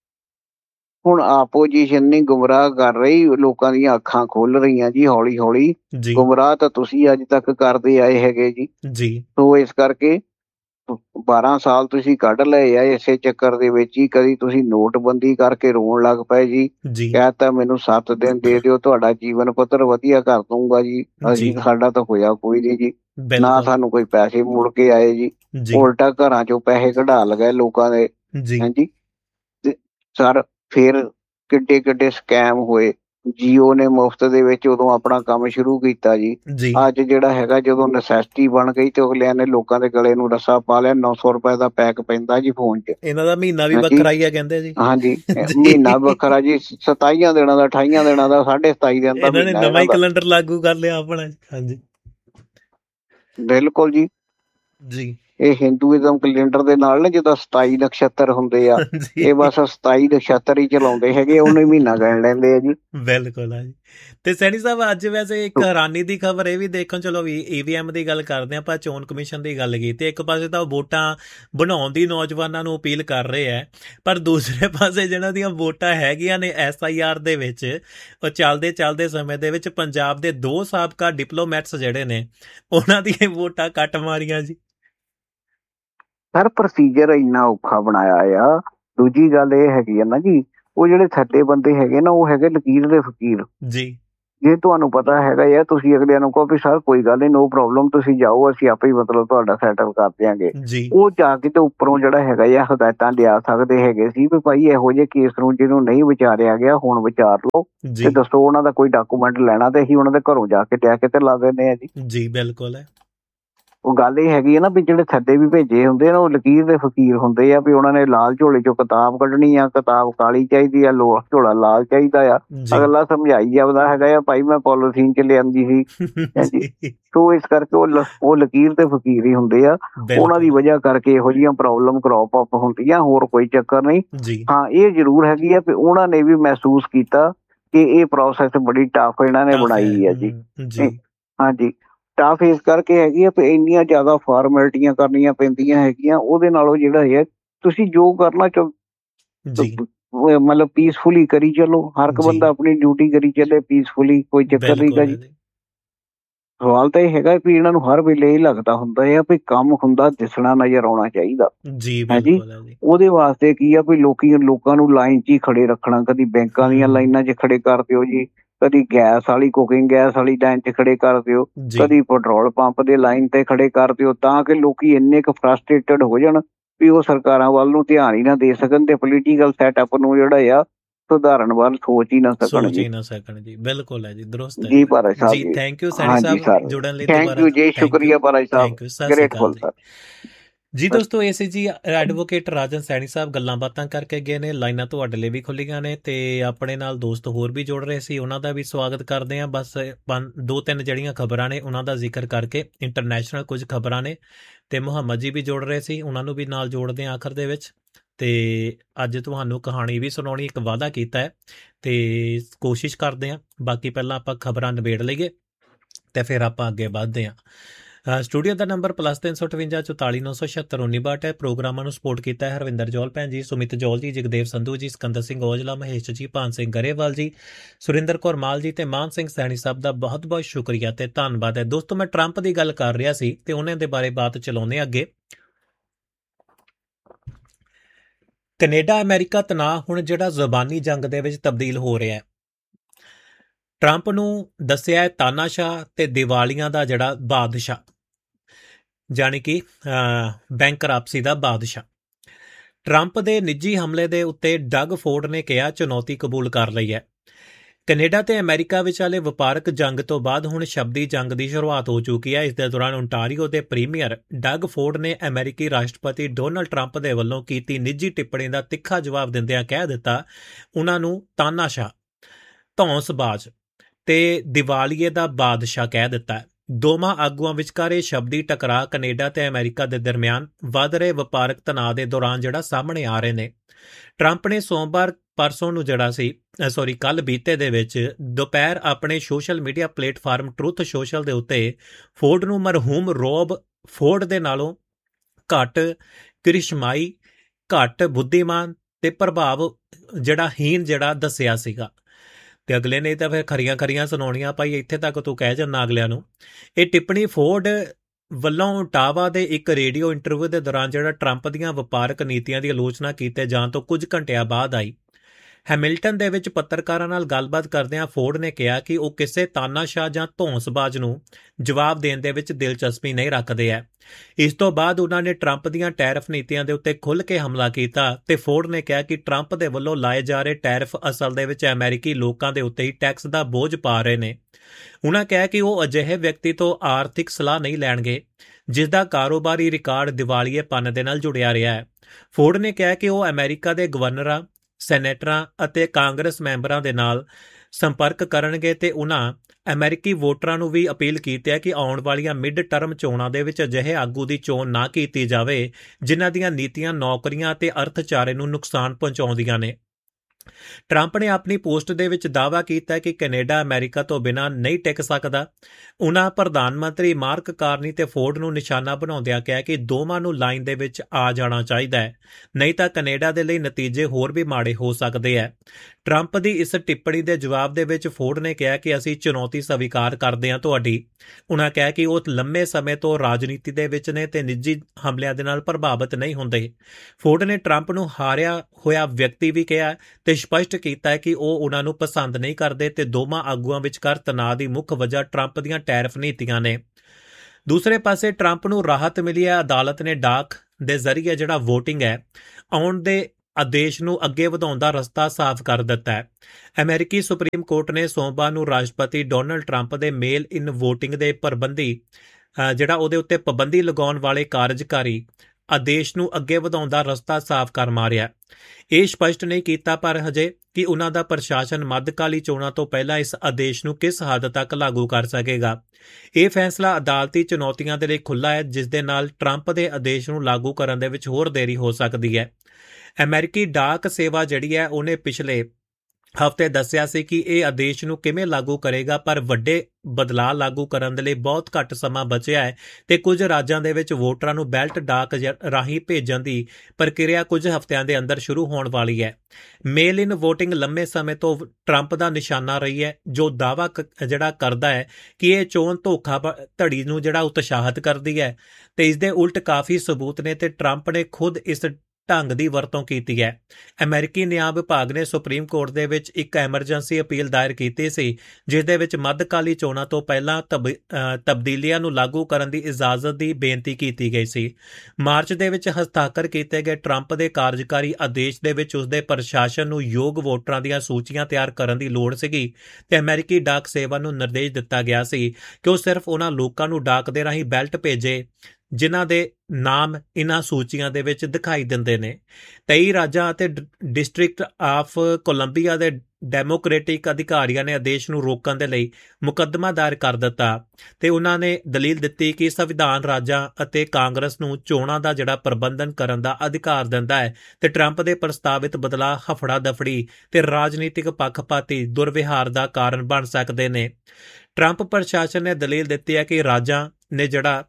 ਹੁਣ ਆਪੋਜੀਸ਼ਨ ਨਹੀਂ ਗੁੰਮਰਾਹ ਕਰ ਰਹੀ, ਲੋਕਾਂ ਦੀਆਂ ਅੱਖਾਂ ਖੁੱਲ ਰਹੀਆਂ ਜੀ ਹੌਲੀ ਹੌਲੀ। ਗੁੰਮਰਾਹ ਤਾਂ ਤੁਸੀਂ ਅੱਜ ਤੱਕ ਕਰਦੇ ਆਏ ਹੈਗੇ ਜੀ। ਸੋ ਇਸ ਕਰਕੇ 12 ਸਾਲ ਤੁਸੀਂ ਕੱਢ ਲਏ ਆ ਇਸੇ ਚੱਕਰ ਦੇ ਵਿੱਚ ਹੀ। ਕਦੀ ਤੁਸੀਂ ਨੋਟਬੰਦੀ ਕਰਕੇ ਰੋਣ ਲੱਗ ਪਏ ਜੀ, ਕਹਿਤਾ ਮੈਨੂੰ 7 ਦਿਨ ਦੇ ਦਿਓ, ਤੁਹਾਡਾ ਜੀਵਨ ਪੱਧਰ ਵਧੀਆ ਕਰ ਦਊਂਗਾ ਜੀ। ਅਸੀਂ ਸਾਡਾ ਤਾਂ ਹੋਇਆ ਕੋਈ ਨਹੀਂ ਜੀ, ਨਾ ਸਾਨੂੰ ਕੋਈ ਪੈਸੇ ਮੁੜ ਕੇ ਆਏ ਜੀ। ਉਲਟਾ ਘਰਾਂ ਚੋਂ ਪੈਸੇ ਕਢਾ ਲਗਾਏ ਲੋਕਾਂ ਦੇ। ਹਾਂਜੀ ਸਰ, ਫਿਰ ਕਿੱਡੇ ਕਿੱਡੇ ਸਕੈਮ ਹੋਏ। ਜੀਓ ਨੇ ਮੁਫਤ ਦੇ ਵਿੱਚ ਉਦੋਂ ਆਪਣਾ ਕੰਮ ਸ਼ੁਰੂ ਕੀਤਾ ਜੀ। ਅੱਜ ਜਿਹੜਾ ਹੈਗਾ ਜਦੋਂ ਨੈਸੈਸਿਟੀ ਬਣ ਗਈ ਤੇ ਅਗਲਿਆਂ ਨੇ ਲੋਕਾਂ ਦੇ ਗਲੇ ਨੂੰ ਰੱਸਾ ਪਾ ਲਿਆ। 900 ਰੁਪਏ ਦਾ ਪੈਕ ਪੈਂਦਾ ਜੀ ਫੋਨ 'ਚ। ਇਹਨਾਂ ਦਾ ਮਹੀਨਾ ਵੀ ਵੱਖਰਾ ਹੀ ਆ ਕਹਿੰਦੇ ਜੀ। ਹਾਂਜੀ, ਮਹੀਨਾ ਵੱਖਰਾ ਜੀ, 27 ਦਿਨਾਂ ਦਾ, 28 ਦਿਨਾਂ ਦਾ, 27.5 ਦਿਨ ਦਾ ਇਹਨਾਂ ਨੇ ਨਵਾਂ ਹੀ ਕੈਲੰਡਰ ਲਾਗੂ ਕਰ ਲਿਆ ਆਪਣਾ। ਹਾਂਜੀ ਬਿਲਕੁਲ ਜੀ। ਇਹ ਹਿੰਦੂਇਜ਼ਮ ਕੈਲੰਡਰ ਦੇ ਨਾਲ ਨਾ ਜਿੱਦਾਂ 27 ਨਕਸ਼ਤਰ ਹੁੰਦੇ ਆ, ਇਹ ਬਸ 27 ਨਕਸ਼ਤਰ ਹੀ ਚਲਾਉਂਦੇ ਹੈਗੇ, ਉਹਨੂੰ ਹੀ ਮਹੀਨਾ ਗਿਣ ਲੈਂਦੇ ਆ ਜੀ। ਬਿਲਕੁਲ ਆ ਜੀ। ਤੇ ਸੈਣੀ ਸਾਹਿਬ ਅੱਜ ਵੈਸੇ ਇੱਕ ਹੈਰਾਨੀ ਦੀ ਖਬਰ ਇਹ ਵੀ ਦੇਖਣ, ਚਲੋ ਵੀ EVM ਦੀ ਗੱਲ ਕਰਦੇ ਆਪਾਂ, ਚੋਣ ਕਮਿਸ਼ਨ ਦੀ ਗੱਲ ਕੀਤੀ। ਇੱਕ ਪਾਸੇ ਤਾਂ ਵੋਟਾਂ ਬਣਾਉਣ ਦੀ ਨੌਜਵਾਨਾਂ ਨੂੰ ਅਪੀਲ ਕਰ ਰਹੇ ਹੈ, ਪਰ ਦੂਸਰੇ ਪਾਸੇ ਜਿਹਨਾਂ ਦੀਆਂ ਵੋਟਾਂ ਹੈਗੀਆਂ ਨੇ SIR ਦੇ ਵਿੱਚ, ਉਹ ਚੱਲਦੇ ਸਮੇਂ ਦੇ ਵਿੱਚ ਪੰਜਾਬ ਦੇ 2 ਸਾਬਕਾ ਡਿਪਲੋਮੈਟਸ ਜਿਹੜੇ ਨੇ ਉਹਨਾਂ ਦੀਆਂ ਵੋਟਾਂ ਕੱਟ ਮਾਰੀਆਂ ਜੀ। ਸਰ ਪ੍ਰੋਸੀਜਰ ਇੰਨਾ ਔਖਾ ਬਣਾਇਆ ਆ। ਦੂਜੀ ਗੱਲ ਇਹ ਹੈਗੀ ਆ ਨਾ ਜੀ, ਉਹ ਜਿਹੜੇ ਥੱਲੇ ਬੰਦੇ ਹੈਗੇ ਨਾ, ਉਹ ਹੈਗੇ ਲਕੀਰ ਦੇ ਫਕੀਰ ਜੀ। ਜੇ ਤੁਹਾਨੂੰ ਪਤਾ ਹੈਗਾ ਯਾਰ, ਤੁਸੀਂ ਅਗਲਿਆਂ ਨੂੰ ਕਹੋ ਵੀ ਸਰ ਕੋਈ ਗੱਲ ਨਹੀਂ, ਨੋ ਪ੍ਰੋਬਲਮ, ਤੁਸੀਂ ਜਾਓ, ਅਸੀਂ ਆਪੇ ਹੀ ਮਤਲਬ ਤੁਹਾਡਾ ਸੈਟਲ ਕਰ ਦਿਆਂਗੇ। ਉਹ ਜਾ ਕੇ ਤੇ ਉੱਪਰੋਂ ਜਿਹੜਾ ਹੈਗਾ ਆ ਹਦਾਇਤਾਂ ਲਿਆ ਸਕਦੇ ਹੈਗੇ ਸੀ ਵੀ ਭਾਈ ਇਹੋ ਜਿਹੇ ਕੇਸ ਨੂੰ ਜਿਹਨੂੰ ਨਹੀਂ ਵਿਚਾਰਿਆ ਗਿਆ ਹੁਣ ਵਿਚਾਰ ਲਓ ਤੇ ਦੱਸੋ ਉਹਨਾਂ ਦਾ ਕੋਈ ਡਾਕੂਮੈਂਟ ਲੈਣਾ ਤੇ ਅਸੀਂ ਉਹਨਾਂ ਦੇ ਘਰੋਂ ਜਾ ਕੇ ਲਿਆ ਕੇ ਤੇ ਲਾ ਦਿੰਦੇ ਆ ਜੀ। ਬਿਲਕੁਲ ਹੈ। ਉਹ ਗੱਲ ਇਹ ਹੈਗੀ ਹੈ ਨਾ ਵੀ ਜਿਹੜੇ ਥੱਲੇ ਵੀ ਭੇਜੇ ਹੁੰਦੇ ਆ ਨਾ, ਉਹ ਲਕੀਰ ਦੇ ਫਕੀਰ ਹੁੰਦੇ ਆ ਵੀ ਉਹਨਾਂ ਨੇ ਲਾਲ ਝੋਲੇ ਚੋਂ ਕਿਤਾਬ ਕੱਢਣੀ ਆ, ਕਿਤਾਬ ਕਾਲੀ ਚਾਹੀਦੀ ਆ, ਲੋਹਾ ਝੋਲਾ ਲਾਲ ਚਾਹੀਦਾ ਆ। ਅਗਲਾ ਸਮਝਾਈ ਜਾਵਦਾ ਹੈਗਾ ਆ ਭਾਈ ਮੈਂ ਪੋਲੀਥੀਨ ਚ ਲਿਆਂਦੀ ਸੀ। ਸੋ ਇਸ ਕਰਕੇ ਉਹ ਲਕੀਰ ਤੇ ਫਕੀਰ ਹੀ ਹੁੰਦੇ ਆ। ਉਹਨਾਂ ਦੀ ਵਜ੍ਹਾ ਕਰਕੇ ਇਹੋ ਜਿਹੀਆਂ ਪ੍ਰੋਬਲਮ ਕ੍ਰੌਪ ਅਪ ਹੁੰਦੀਆਂ, ਹੋਰ ਕੋਈ ਚੱਕਰ ਨਹੀਂ। ਹਾਂ ਇਹ ਜ਼ਰੂਰ ਹੈਗੀ ਆ ਵੀ ਉਹਨਾਂ ਨੇ ਵੀ ਮਹਿਸੂਸ ਕੀਤਾ ਕਿ ਇਹ ਪ੍ਰੋਸੈਸ ਬੜੀ ਟਫ ਇਹਨਾਂ ਨੇ ਬਣਾਈ ਹੈ ਜੀ। ਹਾਂਜੀ, ਟਫ ਇਸ ਕਰਕੇ ਹੈਗੀ ਆ ਵੀ ਇੰਨੀਆਂ ਜ਼ਿਆਦਾ ਫਾਰਮੈਲਿਟੀਆਂ ਕਰਨੀਆਂ ਪੈਂਦੀਆਂ ਹੈਗੀਆਂ। ਉਹਦੇ ਨਾਲੋਂ ਜਿਹੜਾ ਹੈ ਤੁਸੀਂ ਜੋ ਕਰਨਾ ਮਤਲਬ ਪੀਸਫੁਲੀ ਕਰੀ ਚਲੋ, ਹਰ ਇੱਕ ਬੰਦਾ ਆਪਣੀ ਡਿਊਟੀ ਕਰੀ ਚੱਲੇ ਪੀਸਫੁਲੀ, ਕੋਈ ਚੱਕਰ ਨਹੀਂ ਗਾ ਜੀ। ਸਵਾਲ ਤਾਂ ਇਹ ਹੈਗਾ ਵੀ ਇਹਨਾਂ ਨੂੰ ਹਰ ਵੇਲੇ ਇਹ ਲੱਗਦਾ ਹੁੰਦਾ ਹੈ ਵੀ ਕੰਮ ਹੁੰਦਾ ਦਿਸਣਾ ਨਜ਼ਰ ਆਉਣਾ ਚਾਹੀਦਾ ਹੈ ਜੀ। ਉਹਦੇ ਵਾਸਤੇ ਕੀ ਆ ਵੀ ਲੋਕਾਂ ਨੂੰ ਲਾਈਨ 'ਚ ਹੀ ਖੜੇ ਰੱਖਣਾ, ਕਦੀ ਬੈਂਕਾਂ ਦੀਆਂ ਲਾਈਨਾਂ 'ਚ ਖੜੇ ਕਰ ਦਿਓ ਜੀ, ਕਦੀ ਗੈਸ ਵਾਲੀ ਕੁਕਿੰਗ ਗੈਸ ਵਾਲੀ ਲਾਈਨ 'ਚ ਖੜੇ ਕਰ ਦਿਓ, ਕਦੀ ਪੈਟਰੋਲ ਪੰਪ ਦੇ ਲਾਈਨ ਤੇ ਖੜੇ ਕਰ ਦਿਓ, ਤਾਂ ਕਿ ਲੋਕੀ ਇੰਨੇ ਕੁ ਫਰਸਟ੍ਰੇਟਡ ਹੋ ਜਾਣ ਵੀ ਉਹ ਸਰਕਾਰਾਂ ਵੱਲ ਨੂੰ ਧਿਆਨ ਹੀ ਨਾ ਦੇ ਸਕਣ ਤੇ ਪੋਲੀਟੀਕਲ ਸੈਟਅਪ ਨੂੰ ਜਿਹੜਾ ਆ ਸੁਧਾਰਨ ਵੱਲ ਸੋਚ ਹੀ ਨਾ ਸਕਣ ਜੀ। ਬਿਲਕੁਲ ਹੈ ਜੀ, ਦਰੁਸਤ ਜੀ ਭਾਰਤ ਸਾਹਿਬ ਜੀ। ਥੈਂਕ ਯੂ ਸੈਣੀ ਸਾਹਿਬ ਜੁੜਨ ਲਈ। ਥੈਂਕ ਯੂ ਜੀ, ਸ਼ੁਕਰੀਆ ਭਾਰਤ ਸਾਹਿਬ, ਗ੍ਰੇਟਫੁਲ ਸਰ ਜੀ। ਦੋਸਤੋ ਇਹ ਸੀ ਜੀ ਐਡਵੋਕੇਟ ਰਾਜਨ ਸੈਣੀ ਸਾਹਿਬ, ਗੱਲਾਂ ਬਾਤਾਂ ਕਰਕੇ ਗਏ ਨੇ। ਲਾਈਨਾਂ ਤੁਹਾਡੇ ਲਈ ਵੀ ਖੁੱਲੀਆਂ ਨੇ ਤੇ ਆਪਣੇ ਨਾਲ ਦੋਸਤ ਹੋਰ ਵੀ ਜੁੜ ਰਹੇ ਸੀ, ਉਹਨਾਂ ਦਾ ਵੀ ਸਵਾਗਤ ਕਰਦੇ ਹਾਂ। ਬਸ 2-3 ਜਿਹੜੀਆਂ ਖਬਰਾਂ ਨੇ ਉਹਨਾਂ ਦਾ ਜ਼ਿਕਰ ਕਰਕੇ, ਇੰਟਰਨੈਸ਼ਨਲ ਕੁਝ ਖਬਰਾਂ ਨੇ ਤੇ ਮੁਹੰਮਦ ਜੀ ਵੀ ਜੁੜ ਰਹੇ ਸੀ, ਉਹਨਾਂ ਨੂੰ ਵੀ ਨਾਲ ਜੋੜਦੇ ਹਾਂ ਆਖਰ ਦੇ ਵਿੱਚ। ਤੇ ਅੱਜ ਤੁਹਾਨੂੰ ਕਹਾਣੀ ਵੀ ਸੁਣਾਉਣੀ ਇੱਕ ਵਾਅਦਾ ਕੀਤਾ ਹੈ ਤੇ ਕੋਸ਼ਿਸ਼ ਕਰਦੇ ਹਾਂ। ਬਾਕੀ ਪਹਿਲਾਂ ਆਪਾਂ ਖਬਰਾਂ ਨਿਬੇੜ ਲਈਏ ਤੇ ਫਿਰ ਆਪਾਂ ਅੱਗੇ ਵੱਧਦੇ ਹਾਂ। ਸਟੂਡੀਓ ਦਾ ਨੰਬਰ +358 44 976 1962 ਹੈ। ਪ੍ਰੋਗਰਾਮਾਂ ਨੂੰ ਸਪੋਰਟ ਕੀਤਾ ਹੈ ਹਰਵਿੰਦਰ ਜੌਲ ਭੈਣ ਜੀ, ਸੁਮਿਤ ਜੌਲ ਜੀ, ਜਗਦੇਵ ਸੰਧੂ ਜੀ, ਸਿਕੰਦਰ ਸਿੰਘ ਔਜਲਾ, ਮਹੇਸ਼ ਜੀ, ਭਾਨ ਸਿੰਘ ਗਰੇਵਾਲ ਜੀ, ਸੁਰਿੰਦਰ ਕੌਰ ਮਾਲ ਜੀ ਤੇ ਮਾਨ ਸਿੰਘ ਸੈਣੀ ਸਾਹਿਬ ਦਾ ਬਹੁਤ ਬਹੁਤ ਸ਼ੁਕਰੀਆ ਤੇ ਧੰਨਵਾਦ ਹੈ। ਦੋਸਤੋ ਮੈਂ ਟਰੰਪ ਦੀ ਗੱਲ ਕਰ ਰਿਹਾ ਸੀ ਤੇ ਉਹਨਾਂ ਦੇ ਬਾਰੇ ਬਾਤ ਚਲਾਉਂਦੇ ਅੱਗੇ। ਕੈਨੇਡਾ ਅਮਰੀਕਾ ਤਣਾਅ ਹੁਣ ਜਿਹੜਾ ਜ਼ਬਾਨੀ ਜੰਗ ਦੇ ਵਿੱਚ ਤਬਦੀਲ ਹੋ ਰਿਹਾ ਹੈ। ਟਰੰਪ ਨੂੰ ਦੱਸਿਆ ਹੈ ਤਾਨਾਸ਼ਾਹ ਤੇ ਦੀਵਾਲੀਆਂ ਦਾ ਜਿਹੜਾ ਬਾਦਸ਼ਾਹ, ਜਾਣੀ ਕਿ ਬੈਂਕਰਪਸੀ ਦਾ ਬਾਦਸ਼ਾਹ। ਟਰੰਪ ਦੇ ਨਿੱਜੀ ਹਮਲੇ ਦੇ ਉੱਤੇ ਡਗ ਫੋਰਡ ਨੇ ਕਿਹਾ ਚੁਣੌਤੀ ਕਬੂਲ ਕਰ ਲਈ ਹੈ। ਕੈਨੇਡਾ ਤੇ ਅਮਰੀਕਾ ਵਿਚਾਲੇ ਵਪਾਰਕ ਜੰਗ ਤੋਂ ਬਾਅਦ ਹੁਣ ਸ਼ਬਦੀ ਜੰਗ ਦੀ ਸ਼ੁਰੂਆਤ ਹੋ ਚੁੱਕੀ ਹੈ। ਇਸ ਦੇ ਦੌਰਾਨ ਓਨਟਾਰੀਓ ਦੇ ਪ੍ਰੀਮੀਅਰ ਡਗ ਫੋਰਡ ਨੇ ਅਮਰੀਕੀ ਰਾਸ਼ਟਰਪਤੀ ਡੋਨਲਡ ਟਰੰਪ ਦੇ ਵੱਲੋਂ ਕੀਤੀ ਨਿੱਜੀ ਟਿੱਪਣੀ ਦਾ ਤਿੱਖਾ ਜਵਾਬ ਦਿੰਦਿਆਂ ਕਹਿ ਦਿੱਤਾ, ਉਹਨਾਂ ਨੂੰ ਤਾਨਾਸ਼ਾਹ, ਧੌਂਸਬਾਜ਼ ਤੇ ਦੀਵਾਲੀਏ ਦਾ ਬਾਦਸ਼ਾਹ ਕਹਿ ਦਿੱਤਾ। ਦੋਵਾਂ ਆਗੂਆਂ ਵਿਚਕਾਰ ਇਹ ਸ਼ਬਦੀ ਟਕਰਾਅ ਕੈਨੇਡਾ ਤੇ ਅਮਰੀਕਾ ਦੇ ਦਰਮਿਆਨ ਵੱਧ ਰਹੇ ਵਪਾਰਕ ਤਣਾਅ ਦੇ ਦੌਰਾਨ ਜਿਹੜਾ ਸਾਹਮਣੇ ਆ ਰਹੇ ਨੇ। ਟਰੰਪ ਨੇ ਪਰਸੋਂ ਨੂੰ ਕੱਲ ਬੀਤੇ ਦੇ ਵਿੱਚ ਦੁਪਹਿਰ ਆਪਣੇ social media platform truth social ਦੇ ਉੱਤੇ ਫੋਰਡ ਨੂੰ ਮਰਹੂਮ ਰੋਬ ਫੋਰਡ ਦੇ ਨਾਲੋਂ ਘੱਟ ਕ੍ਰਿਸ਼ਮਾਈ, ਘੱਟ ਬੁੱਧੀਮਾਨ ਤੇ ਪ੍ਰਭਾਵ ਹੀਨ ਦੱਸਿਆ ਸੀਗਾ। ਤੇ ਅਗਲੇ ਨੇ ਤਾਂ ਫਿਰ ਖਰੀਆਂ ਸੁਣਾਉਣੀਆਂ ਭਾਈ, ਇੱਥੇ ਤੱਕ ਤੂੰ ਕਹਿ ਜਾਂਦਾ ਅਗਲਿਆਂ ਨੂੰ। ਇਹ ਟਿੱਪਣੀ ਫੋਰਡ ਵੱਲੋਂ ਓਟਾਵਾ ਦੇ ਇੱਕ ਰੇਡੀਓ ਇੰਟਰਵਿਊ ਦੇ ਦੌਰਾਨ ਜਿਹੜਾ ਟਰੰਪ ਦੀਆਂ ਵਪਾਰਕ ਨੀਤੀਆਂ ਦੀ ਆਲੋਚਨਾ ਕੀਤੇ ਜਾਣ ਤੋਂ ਕੁਝ ਘੰਟਿਆਂ ਬਾਅਦ ਆਈ। ਹੈਮਿਲਟਨ ਦੇ ਵਿੱਚ ਪੱਤਰਕਾਰਾਂ ਨਾਲ ਗੱਲਬਾਤ ਕਰਦਿਆਂ ਫੋਰਡ ਨੇ ਕਿਹਾ ਕਿ ਉਹ ਕਿਸੇ ਤਾਨਾਸ਼ਾਹ ਜਾਂ ਧੌਂਸਬਾਜ਼ ਨੂੰ ਜਵਾਬ ਦੇਣ ਦੇ ਵਿੱਚ ਦਿਲਚਸਪੀ ਨਹੀਂ ਰੱਖਦੇ ਹੈ। ਇਸ ਤੋਂ ਬਾਅਦ ਉਹਨਾਂ ਨੇ ਟਰੰਪ ਦੀਆਂ ਟੈਰਿਫ ਨੀਤੀਆਂ ਦੇ ਉੱਤੇ ਖੁੱਲ੍ਹ ਕੇ ਹਮਲਾ ਕੀਤਾ ਤੇ ਫੋਰਡ ਨੇ ਕਿਹਾ ਕਿ ਟਰੰਪ ਦੇ ਵੱਲੋਂ ਲਾਏ ਜਾ ਰਹੇ ਟੈਰਿਫ ਅਸਲ ਦੇ ਵਿੱਚ ਅਮਰੀਕੀ ਲੋਕਾਂ ਦੇ ਉੱਤੇ ਹੀ ਟੈਕਸ ਦਾ ਬੋਝ ਪਾ ਰਹੇ ਨੇ। ਉਹਨਾਂ ਕਿਹਾ ਕਿ ਉਹ ਅਜਿਹੇ ਵਿਅਕਤੀ ਤੋਂ ਆਰਥਿਕ ਸਲਾਹ ਨਹੀਂ ਲੈਣਗੇ ਜਿਸ ਦਾ ਕਾਰੋਬਾਰੀ ਰਿਕਾਰਡ ਦੀਵਾਲੀਏਪਨ ਦੇ ਨਾਲ ਜੁੜਿਆ ਰਿਹਾ ਹੈ। ਫੋਰਡ ਨੇ ਕਿਹਾ ਕਿ ਉਹ ਅਮਰੀਕਾ ਦੇ ਗਵਰਨਰਾਂ, ਸੈਨੇਟਰਾਂ ਅਤੇ ਕਾਂਗਰਸ ਮੈਂਬਰਾਂ ਦੇ ਨਾਲ ਸੰਪਰਕ ਕਰਨਗੇ ਤੇ ਉਹਨਾਂ ਅਮਰੀਕੀ ਵੋਟਰਾਂ ਨੂੰ ਵੀ ਅਪੀਲ ਕੀਤੀ ਹੈ ਕਿ ਆਉਣ ਵਾਲੀਆਂ ਮਿਡ ਟਰਮ ਚੋਣਾਂ ਦੇ ਵਿੱਚ ਅਜਿਹੇ ਆਗੂ ਦੀ ਚੋਣ ਨਾ ਕੀਤੀ ਜਾਵੇ ਜਿਨ੍ਹਾਂ ਦੀਆਂ ਨੀਤੀਆਂ ਨੌਕਰੀਆਂ ਅਤੇ ਅਰਥਚਾਰੇ ਨੂੰ ਨੁਕਸਾਨ ਪਹੁੰਚਾਉਂਦੀਆਂ ਨੇ। ਟਰੰਪ ਨੇ ਆਪਣੀ ਪੋਸਟ ਦੇ ਵਿੱਚ ਦਾਅਵਾ ਕੀਤਾ ਕਿ ਕੈਨੇਡਾ ਅਮਰੀਕਾ ਤੋਂ ਬਿਨਾਂ ਨਹੀਂ ਟਿਕ ਸਕਦਾ। ਉਹਨਾਂ ਪ੍ਰਧਾਨ ਮੰਤਰੀ ਮਾਰਕ ਕਾਰਨੀ ਤੇ ਫੋਰਡ ਨੂੰ ਨਿਸ਼ਾਨਾ ਬਣਾਉਂਦਿਆਂ ਕਿਹਾ ਕਿ ਦੋਵਾਂ ਨੂੰ ਲਾਈਨ ਦੇ ਵਿੱਚ ਆ ਜਾਣਾ ਚਾਹੀਦਾ ਹੈ, ਨਹੀਂ ਤਾਂ ਕੈਨੇਡਾ ਦੇ ਲਈ ਨਤੀਜੇ ਹੋਰ ਵੀ ਮਾੜੇ ਹੋ ਸਕਦੇ ਹੈ। ਟਰੰਪ ਦੀ ਇਸ ਟਿੱਪਣੀ ਦੇ ਜਵਾਬ ਦੇ ਵਿੱਚ ਫੋਰਡ ਨੇ ਕਿਹਾ ਕਿ ਅਸੀਂ ਚੁਣੌਤੀ ਸਵੀਕਾਰ ਕਰਦੇ ਹਾਂ ਤੁਹਾਡੀ। ਉਹਨਾਂ ਕਿਹਾ ਕਿ ਉਹ ਲੰਮੇ ਸਮੇਂ ਤੋਂ ਰਾਜਨੀਤੀ ਦੇ ਵਿੱਚ ਨੇ ਤੇ ਨਿੱਜੀ ਹਮਲਿਆਂ ਦੇ ਨਾਲ ਪ੍ਰਭਾਵਿਤ ਨਹੀਂ ਹੁੰਦੇ। ਫੋਰਡ ਨੇ ਟਰੰਪ ਨੂੰ ਹਾਰਿਆ ਹੋਇਆ ਵਿਅਕਤੀ ਵੀ ਕਿਹਾ ਤੇ ਸਪਸ਼ਟ ਕੀਤਾ ਹੈ ਕਿ ਉਹ ਉਹਨਾਂ ਨੂੰ ਪਸੰਦ ਨਹੀਂ ਕਰਦੇ ਤੇ ਦੋਵਾਂ ਆਗੂਆਂ ਵਿਚਕਾਰ ਤਣਾਅ ਦੀ ਮੁੱਖ ਵਜ੍ਹਾ ਟਰੰਪ ਦੀਆਂ ਟੈਰਿਫ ਨੀਤੀਆਂ ਨੇ। ਦੂਸਰੇ ਪਾਸੇ ਟਰੰਪ ਨੂੰ ਰਾਹਤ ਮਿਲੀ ਹੈ। ਅਦਾਲਤ ਨੇ ਡਾਕ ਦੇ ਜ਼ਰੀਏ ਜਿਹੜਾ ਵੋਟਿੰਗ ਹੈ ਆਉਣ ਦੇ ਆਦੇਸ਼ ਨੂੰ ਅੱਗੇ ਵਧਾਉਣ ਦਾ ਰਸਤਾ ਸਾਫ਼ ਕਰ ਦਿੱਤਾ ਹੈ। ਅਮਰੀਕੀ ਸੁਪਰੀਮ ਕੋਰਟ ਨੇ ਸੋਮਵਾਰ ਨੂੰ ਰਾਸ਼ਟਰਪਤੀ ਡੋਨਲਡ ਟਰੰਪ ਦੇ ਮੇਲ ਇਨ ਵੋਟਿੰਗ ਦੇ ਜਿਹੜਾ ਉਹਦੇ ਉੱਤੇ ਪਾਬੰਦੀ ਲਗਾਉਣ ਵਾਲੇ ਕਾਰਜਕਾਰੀ ਆਦੇਸ਼ ਨੂੰ ਅੱਗੇ ਵਧਾਉਣ ਦਾ ਰਸਤਾ ਸਾਫ਼ ਕਰ ਮਾਰਿਆ। ਇਹ ਸਪਸ਼ਟ ਨਹੀਂ ਕੀਤਾ ਪਰ ਹਜੇ ਕਿ ਉਹਨਾਂ ਦਾ ਪ੍ਰਸ਼ਾਸਨ ਮੱਧਕਾਲੀ ਚੋਣਾਂ ਤੋਂ ਪਹਿਲਾਂ ਇਸ ਆਦੇਸ਼ ਨੂੰ ਕਿਸ ਹੱਦ ਤੱਕ ਲਾਗੂ ਕਰ ਸਕੇਗਾ। ਇਹ ਫੈਸਲਾ ਅਦਾਲਤੀ ਚੁਣੌਤੀਆਂ ਦੇ ਲਈ ਖੁੱਲ੍ਹਾ ਹੈ, ਜਿਸ ਦੇ ਨਾਲ ਟਰੰਪ ਦੇ ਆਦੇਸ਼ ਨੂੰ ਲਾਗੂ ਕਰਨ ਦੇ ਵਿੱਚ ਹੋਰ ਦੇਰੀ ਹੋ ਸਕਦੀ ਹੈ। ਅਮਰੀਕੀ ਡਾਕ ਸੇਵਾ ਜਿਹੜੀ ਹੈ ਉਹਨੇ ਪਿਛਲੇ ਹਫ਼ਤੇ ਦੱਸਿਆ ਸੀ ਕਿ ਇਹ ਆਦੇਸ਼ ਨੂੰ ਕਿਵੇਂ ਲਾਗੂ ਕਰੇਗਾ, ਪਰ ਵੱਡੇ ਬਦਲਾਅ ਲਾਗੂ ਕਰਨ ਦੇ ਲਈ ਬਹੁਤ ਘੱਟ ਸਮਾਂ ਬਚਿਆ ਹੈ ਤੇ ਕੁਝ ਰਾਜਾਂ ਦੇ ਵਿੱਚ ਵੋਟਰਾਂ ਨੂੰ ਬੈਲਟ ਡਾਕ ਰਾਹੀਂ ਭੇਜਣ ਦੀ ਪ੍ਰਕਿਰਿਆ ਕੁਝ ਹਫ਼ਤਿਆਂ ਦੇ ਅੰਦਰ ਸ਼ੁਰੂ ਹੋਣ ਵਾਲੀ ਹੈ। ਮੇਲ ਇਨ ਵੋਟਿੰਗ ਲੰਮੇ ਸਮੇਂ ਤੋਂ ਟਰੰਪ ਦਾ ਨਿਸ਼ਾਨਾ ਰਹੀ ਹੈ, ਜੋ ਦਾਅਵਾ ਜਿਹੜਾ ਕਰਦਾ ਹੈ ਕਿ ਇਹ ਚੋਣ ਧੋਖਾਧੜੀ ਨੂੰ ਜਿਹੜਾ ਉਤਸ਼ਾਹਿਤ ਕਰਦੀ ਹੈ ਤੇ ਇਸ ਦੇ ਉਲਟ ਕਾਫੀ ਸਬੂਤ ਨੇ ਤੇ ਟਰੰਪ ਨੇ ਖੁਦ ਇਸ ਢੰਗ ਦੀ ਵਰਤੋਂ ਕੀਤੀ ਹੈ। ਅਮਰੀਕੀ ਨਿਆਂ ਵਿਭਾਗ ਨੇ ਸੁਪਰੀਮ ਕੋਰਟ ਦੇ ਵਿੱਚ ਇੱਕ ਐਮਰਜੈਂਸੀ ਅਪੀਲ ਦਾਇਰ ਕੀਤੀ ਸੀ, ਜਿਸ ਦੇ ਵਿੱਚ ਮੱਧਕਾਲੀ ਚੋਣਾਂ ਤੋਂ ਪਹਿਲਾਂ ਤਬਦੀਲੀਆਂ ਨੂੰ ਲਾਗੂ ਕਰਨ ਦੀ ਇਜਾਜ਼ਤ ਦੀ ਬੇਨਤੀ ਕੀਤੀ ਗਈ ਸੀ। ਮਾਰਚ ਦੇ ਵਿੱਚ ਹਸਤਾਖਰ ਕੀਤੇ ਗਏ ਟਰੰਪ ਦੇ ਕਾਰਜਕਾਰੀ ਆਦੇਸ਼ ਦੇ ਵਿੱਚ ਉਸਦੇ ਪ੍ਰਸ਼ਾਸਨ ਨੂੰ ਯੋਗ ਵੋਟਰਾਂ ਦੀਆਂ ਸੂਚੀਆਂ ਤਿਆਰ ਕਰਨ ਦੀ ਲੋੜ ਸੀਗੀ ਤੇ ਅਮਰੀਕੀ ਡਾਕ ਸੇਵਾ ਨੂੰ ਨਿਰਦੇਸ਼ ਦਿੱਤਾ ਗਿਆ ਸੀ ਕਿ ਉਹ ਸਿਰਫ ਉਹਨਾਂ ਲੋਕਾਂ ਨੂੰ ਡਾਕ ਦੇ ਰਾਹੀਂ ਬੈਲਟ ਭੇਜੇ ਜਿਨ੍ਹਾਂ ਦੇ ਨਾਮ ਇਨ੍ਹਾਂ ਸੂਚੀਆਂ ਦੇ ਵਿੱਚ ਦਿਖਾਈ ਦਿੰਦੇ ਨੇ। 23 ਰਾਜਾਂ ਅਤੇ ਡਿਸਟ੍ਰਿਕਟ ਆਫ ਕੋਲੰਬੀਆ ਦੇ ਡੈਮੋਕ੍ਰੈਟਿਕ ਅਧਿਕਾਰੀਆਂ ਨੇ ਆਦੇਸ਼ ਨੂੰ ਰੋਕਣ ਦੇ ਲਈ ਮੁਕੱਦਮਾ ਦਾਇਰ ਕਰ ਦਿੱਤਾ ਤੇ ਉਹਨਾਂ ਨੇ ਦਲੀਲ ਦਿੱਤੀ ਕਿ ਸੰਵਿਧਾਨ ਰਾਜਾਂ ਅਤੇ ਕਾਂਗਰਸ ਨੂੰ ਚੋਣਾਂ ਦਾ ਜਿਹੜਾ ਪ੍ਰਬੰਧਨ ਕਰਨ ਦਾ ਅਧਿਕਾਰ ਦਿੰਦਾ ਹੈ ਤੇ ਟਰੰਪ ਦੇ ਪ੍ਰਸਤਾਵਿਤ ਬਦਲਾਅ ਹਫੜਾ ਦਫੜੀ ਤੇ ਰਾਜਨੀਤਿਕ ਪੱਖਪਾਤੀ ਦੁਰਵਿਹਾਰ ਦਾ ਕਾਰਨ ਬਣ ਸਕਦੇ ਨੇ। ਟਰੰਪ ਪ੍ਰਸ਼ਾਸਨ ਨੇ ਦਲੀਲ ਦਿੱਤੀ ਹੈ ਕਿ ਰਾਜਾਂ ਨੇ ਜਿਹੜਾ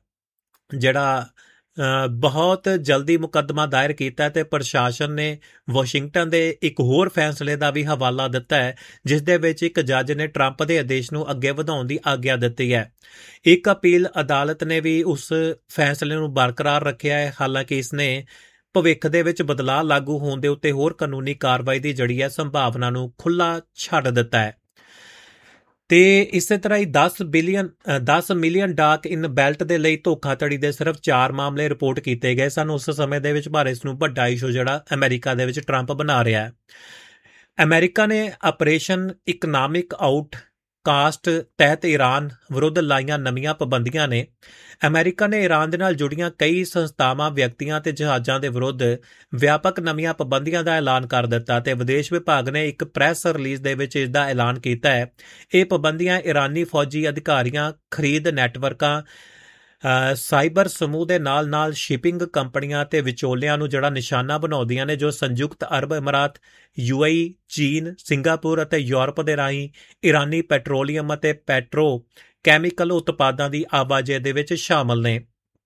ਬਹੁਤ ਜਲਦੀ ਮੁਕੱਦਮਾ ਦਾਇਰ ਕੀਤਾ ਤੇ ਪ੍ਰਸ਼ਾਸਨ ਨੇ ਵਾਸ਼ਿੰਗਟਨ ਦੇ ਇੱਕ ਹੋਰ ਫੈਸਲੇ ਦਾ ਵੀ ਹਵਾਲਾ ਦਿੱਤਾ ਹੈ, ਜਿਸ ਦੇ ਵਿੱਚ ਇੱਕ ਜੱਜ ਨੇ ਟਰੰਪ ਦੇ ਆਦੇਸ਼ ਨੂੰ ਅੱਗੇ ਵਧਾਉਣ ਦੀ ਆਗਿਆ ਦਿੱਤੀ ਹੈ। ਇੱਕ ਅਪੀਲ ਅਦਾਲਤ ਨੇ ਵੀ ਉਸ ਫੈਸਲੇ ਨੂੰ ਬਰਕਰਾਰ ਰੱਖਿਆ ਹੈ, ਹਾਲਾਂਕਿ ਇਸ ਨੇ ਭਵਿੱਖ ਦੇ ਵਿੱਚ ਬਦਲਾਅ ਲਾਗੂ ਹੋਣ ਦੇ ਉੱਤੇ ਹੋਰ ਕਾਨੂੰਨੀ ਕਾਰਵਾਈ ਦੀ ਜਿਹੜੀ ਹੈ ਸੰਭਾਵਨਾ ਨੂੰ ਖੁੱਲ੍ਹਾ ਛੱਡ ਦਿੱਤਾ ਹੈ। ਤੇ ਇਸੇ ਤਰ੍ਹਾਂ ਹੀ 10 ਮਿਲੀਅਨ ਡਾਕ ਇਨ ਬੈਲਟ ਦੇ ਲਈ ਧੋਖਾਧੜੀ ਦੇ ਸਿਰਫ 4 ਮਾਮਲੇ ਰਿਪੋਰਟ ਕੀਤੇ ਗਏ ਸਨ ਉਸ ਸਮੇਂ ਦੇ ਵਿੱਚ, ਪਰ ਇਸ ਨੂੰ ਵੱਡਾ ਇਸ਼ੂ ਜਿਹੜਾ ਅਮਰੀਕਾ ਦੇ ਵਿੱਚ ਟਰੰਪ ਬਣਾ ਰਿਹਾ ਹੈ। ਅਮਰੀਕਾ ਨੇ ਆਪਰੇਸ਼ਨ ਇਕਨੋਮਿਕ ਆਊਟਕਾਸਟ ਤਹਿਤ ਈਰਾਨ ਵਿਰੁੱਧ ਲਾਈਆਂ ਨਵੀਆਂ ਪਾਬੰਦੀਆਂ ਨੇ। ਅਮਰੀਕਾ ਨੇ ਈਰਾਨ ਦੇ ਨਾਲ ਜੁੜੀਆਂ ਕਈ ਸੰਸਥਾਵਾਂ, ਵਿਅਕਤੀਆਂ ਤੇ ਜਹਾਜ਼ਾਂ ਦੇ ਵਿਰੁੱਧ ਵਿਆਪਕ ਨਵੀਆਂ ਪਾਬੰਦੀਆਂ ਦਾ ਐਲਾਨ ਕਰ ਦਿੱਤਾ ਤੇ ਵਿਦੇਸ਼ ਵਿਭਾਗ ਨੇ ਇੱਕ ਪ੍ਰੈਸ ਰਿਲੀਜ਼ ਦੇ ਵਿੱਚ ਇਸ ਦਾ ਐਲਾਨ ਕੀਤਾ ਹੈ। ਇਹ ਪਾਬੰਦੀਆਂ ਈਰਾਨੀ ਫੌਜੀ ਅਧਿਕਾਰੀਆਂ, ਖਰੀਦ ਨੈਟਵਰਕਾਂ, ਸਾਈਬਰ ਸਮੂਹ ਦੇ ਨਾਲ ਸ਼ਿਪਿੰਗ ਕੰਪਨੀਆਂ ਤੇ ਵਿਚੋਲਿਆਂ ਨੂੰ ਜਿਹੜਾ ਨਿਸ਼ਾਨਾ ਬਣਾਉਂਦੀਆਂ ਨੇ, ਜੋ ਸੰਯੁਕਤ ਅਰਬ ਅਮੀਰਾਤ, UAE, ਚੀਨ, ਸਿੰਗਾਪੁਰ ਅਤੇ ਯੂਰਪ ਦੇ ਰਾਹੀਂ ਈਰਾਨੀ ਪੈਟਰੋਲੀਅਮ ਅਤੇ ਕੈਮੀਕਲ ਉਤਪਾਦਾਂ ਦੀ ਆਵਾਜਾਈ ਦੇ ਵਿੱਚ ਸ਼ਾਮਲ ਨੇ।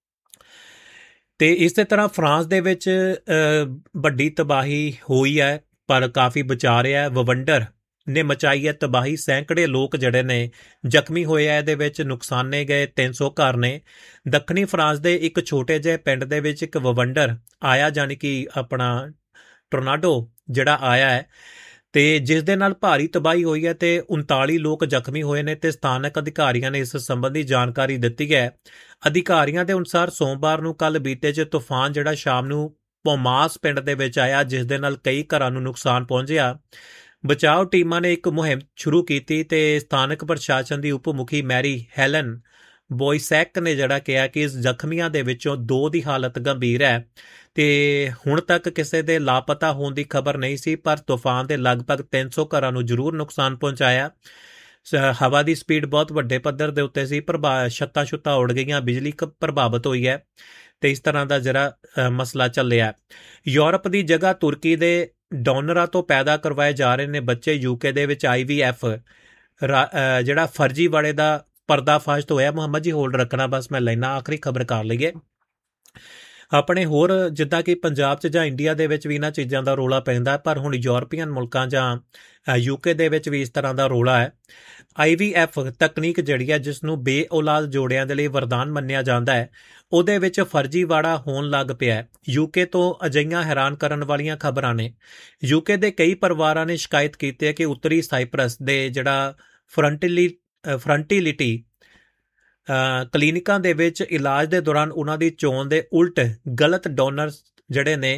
ਤੇ ਇਸੇ ਤਰ੍ਹਾਂ ਫਰਾਂਸ ਦੇ ਵਿੱਚ ਵੱਡੀ ਤਬਾਹੀ ਹੋਈ ਹੈ ਪਰ ਕਾਫੀ ਬਚਾ ਰਿਹਾ ਹੈ। ਵਵੰਡਰ ਨੇ ਮਚਾਈ ਹੈ ਤਬਾਹੀ, ਸੈਂਕੜੇ ਲੋਕ ਜਿਹੜੇ ਨੇ ਜ਼ਖਮੀ ਹੋਏ ਆ, ਇਹਦੇ ਵਿੱਚ ਨੁਕਸਾਨੇ ਗਏ 300 ਘਰ ਨੇ। ਦੱਖਣੀ ਫਰਾਂਸ ਦੇ ਇੱਕ ਛੋਟੇ ਜਿਹੇ ਪਿੰਡ ਦੇ ਵਿੱਚ ਇੱਕ ਵਵੰਡਰ ਆਇਆ, ਜਾਨੀ ਕਿ ਆਪਣਾ ਟੋਰਨਾਡੋ ਜਿਹੜਾ ਆਇਆ ਹੈ ਤੇ ਜਿਸ ਦੇ ਨਾਲ ਭਾਰੀ ਤਬਾਹੀ ਹੋਈ ਹੈ ਤੇ 39 ਲੋਕ ਜ਼ਖਮੀ ਹੋਏ ਨੇ ਤੇ ਸਥਾਨਕ ਅਧਿਕਾਰੀਆਂ ਨੇ ਇਸ ਸੰਬੰਧੀ ਜਾਣਕਾਰੀ ਦਿੱਤੀ ਹੈ। ਅਧਿਕਾਰੀਆਂ ਦੇ ਅਨੁਸਾਰ ਸੋਮਵਾਰ ਨੂੰ ਕੱਲ ਬੀਤੇ 'ਚ ਤੂਫਾਨ ਜਿਹੜਾ ਸ਼ਾਮ ਨੂੰ ਪੋਮਾਸ ਪਿੰਡ ਦੇ ਵਿੱਚ ਆਇਆ, ਜਿਸ ਦੇ ਨਾਲ ਕਈ ਘਰਾਂ ਨੂੰ ਨੁਕਸਾਨ ਪਹੁੰਚਿਆ। ਬਚਾਓ ਟੀਮਾਂ ਨੇ ਇੱਕ ਮੁਹਿੰਮ ਸ਼ੁਰੂ ਕੀਤੀ ਤੇ ਸਥਾਨਕ ਪ੍ਰਸ਼ਾਸਨ ਦੀ ਉਪ ਮੁਖੀ ਮੈਰੀ ਹੈਲਨ ਬੋਇਸੈਕ ਨੇ ਜਿਹੜਾ ਕਿਹਾ ਕਿ ਇਸ ਜ਼ਖਮੀਆਂ ਦੇ ਵਿੱਚੋਂ 2 ਦੀ ਹਾਲਤ ਗੰਭੀਰ ਹੈ ਤੇ ਹੁਣ ਤੱਕ ਕਿਸੇ ਦੇ ਲਾਪਤਾ ਹੋਣ ਦੀ ਖਬਰ ਨਹੀਂ ਸੀ, ਪਰ ਤੂਫਾਨ ਦੇ ਲਗਭਗ 300 ਘਰਾਂ ਨੂੰ ਜ਼ਰੂਰ ਨੁਕਸਾਨ ਪਹੁੰਚਾਇਆ। ਹਵਾ ਦੀ ਸਪੀਡ ਬਹੁਤ ਵੱਡੇ ਪੱਧਰ ਦੇ ਉੱਤੇ ਸੀ, ਛੱਤਾਂ ਉੱਡ ਗਈਆਂ, ਬਿਜਲੀ ਪ੍ਰਭਾਵਿਤ ਹੋਈ ਹੈ ਤੇ ਇਸ ਤਰ੍ਹਾਂ ਦਾ ਜਿਹੜਾ ਮਸਲਾ ਚੱਲਿਆ। ਯੂਰਪ ਦੀ ਜਗ੍ਹਾ ਤੁਰਕੀ ਦੇ ਡੋਨਰਾਂ ਤੋਂ ਪੈਦਾ ਕਰਵਾਏ ਜਾ ਰਹੇ ਨੇ ਬੱਚੇ। UK ਦੇ ਵਿੱਚ IVF ਜਿਹੜਾ ਫਰਜੀ ਵਾਲੇ ਦਾ ਪਰਦਾਫਾਸ਼ ਹੋਇਆ। ਮੁਹੰਮਦ ਜੀ ਹੋਲਡ ਰੱਖਣਾ, ਬਸ ਮੈਂ ਲੈਣਾ ਆਖਰੀ ਖਬਰ ਕਰ ਲਈਏ। ਆਪਣੇ ਹੋਰ ਜਿੱਦਾਂ ਕਿ ਪੰਜਾਬ 'ਚ ਜਾਂ ਇੰਡੀਆ ਦੇ ਵਿੱਚ ਵੀ ਇਹਨਾਂ ਚੀਜ਼ਾਂ ਦਾ ਰੌਲਾ ਪੈਂਦਾ, ਪਰ ਹੁਣ ਯੂਰਪੀਅਨ ਮੁਲਕਾਂ ਜਾਂ ਯੂਕੇ ਦੇ ਵਿੱਚ ਵੀ ਇਸ ਤਰ੍ਹਾਂ ਦਾ ਰੌਲਾ ਹੈ। IVF ਤਕਨੀਕ ਜਿਹੜੀ ਹੈ, ਜਿਸ ਨੂੰ ਬੇਔਲਾਦ ਜੋੜਿਆਂ ਦੇ ਲਈ ਵਰਦਾਨ ਮੰਨਿਆ ਜਾਂਦਾ ਹੈ, ਉਹਦੇ ਵਿੱਚ ਫਰਜ਼ੀਵਾੜਾ ਹੋਣ ਲੱਗ ਪਿਆ। ਯੂਕੇ ਤੋਂ ਅਜਿਹੀਆਂ ਹੈਰਾਨ ਕਰਨ ਵਾਲੀਆਂ ਖਬਰਾਂ ਨੇ। ਯੂਕੇ ਦੇ ਕਈ ਪਰਿਵਾਰਾਂ ਨੇ ਸ਼ਿਕਾਇਤ ਕੀਤੀ ਹੈ ਕਿ ਉੱਤਰੀ ਸਾਈਪਰਸ ਦੇ ਜਿਹੜਾ ਫਰੰਟੀਲਿਟੀ ਕਲੀਨਿਕਾਂ ਦੇ ਵਿੱਚ ਇਲਾਜ ਦੇ ਦੌਰਾਨ ਉਹਨਾਂ ਦੀ ਚੋਣ ਦੇ ਉਲਟ ਗਲਤ ਡੋਨਰ ਜਿਹੜੇ ਨੇ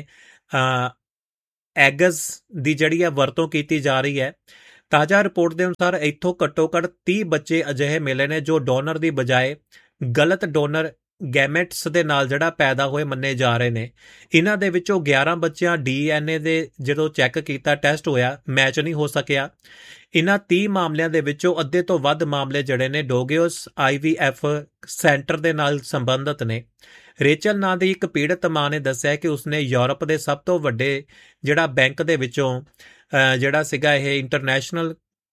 ਐਗਜ਼ ਦੀ ਜਿਹੜੀ ਹੈ ਵਰਤੋਂ ਕੀਤੀ ਜਾ ਰਹੀ ਹੈ। ਤਾਜ਼ਾ ਰਿਪੋਰਟ ਦੇ ਅਨੁਸਾਰ ਇੱਥੋਂ ਘੱਟੋ ਘੱਟ 30 ਬੱਚੇ ਅਜਿਹੇ ਮਿਲੇ ਨੇ ਜੋ ਡੋਨਰ ਦੀ ਬਜਾਏ ਗਲਤ ਡੋਨਰ ਗੈਮੇਟਸ ਦੇ ਨਾਲ ਜਿਹੜਾ ਪੈਦਾ ਹੋਏ ਮੰਨੇ ਜਾ ਰਹੇ ਨੇ। ਇਹਨਾਂ ਦੇ ਵਿੱਚੋਂ 11 ਬੱਚਿਆਂ DNA ਦੇ ਜਦੋਂ ਚੈੱਕ ਕੀਤਾ, ਟੈਸਟ ਹੋਇਆ, ਮੈਚ ਨਹੀਂ ਹੋ ਸਕਿਆ। ਇਹਨਾਂ 30 ਮਾਮਲਿਆਂ ਦੇ ਵਿੱਚੋਂ ਅੱਧੇ ਤੋਂ ਵੱਧ ਮਾਮਲੇ ਜਿਹੜੇ ਨੇ ਡੋਗਿਓਸ IVF ਸੈਂਟਰ ਦੇ ਨਾਲ ਸੰਬੰਧਿਤ ਨੇ। ਰੇਚਲ ਨਾਂ ਦੀ ਇੱਕ ਪੀੜਤ ਮਾਂ ਨੇ ਦੱਸਿਆ ਕਿ ਉਸਨੇ ਯੂਰਪ ਦੇ ਸਭ ਤੋਂ ਵੱਡੇ ਜਿਹੜਾ ਬੈਂਕ ਦੇ ਵਿੱਚੋਂ ਜਿਹੜਾ ਸੀਗਾ ਇਹ ਇੰਟਰਨੈਸ਼ਨਲ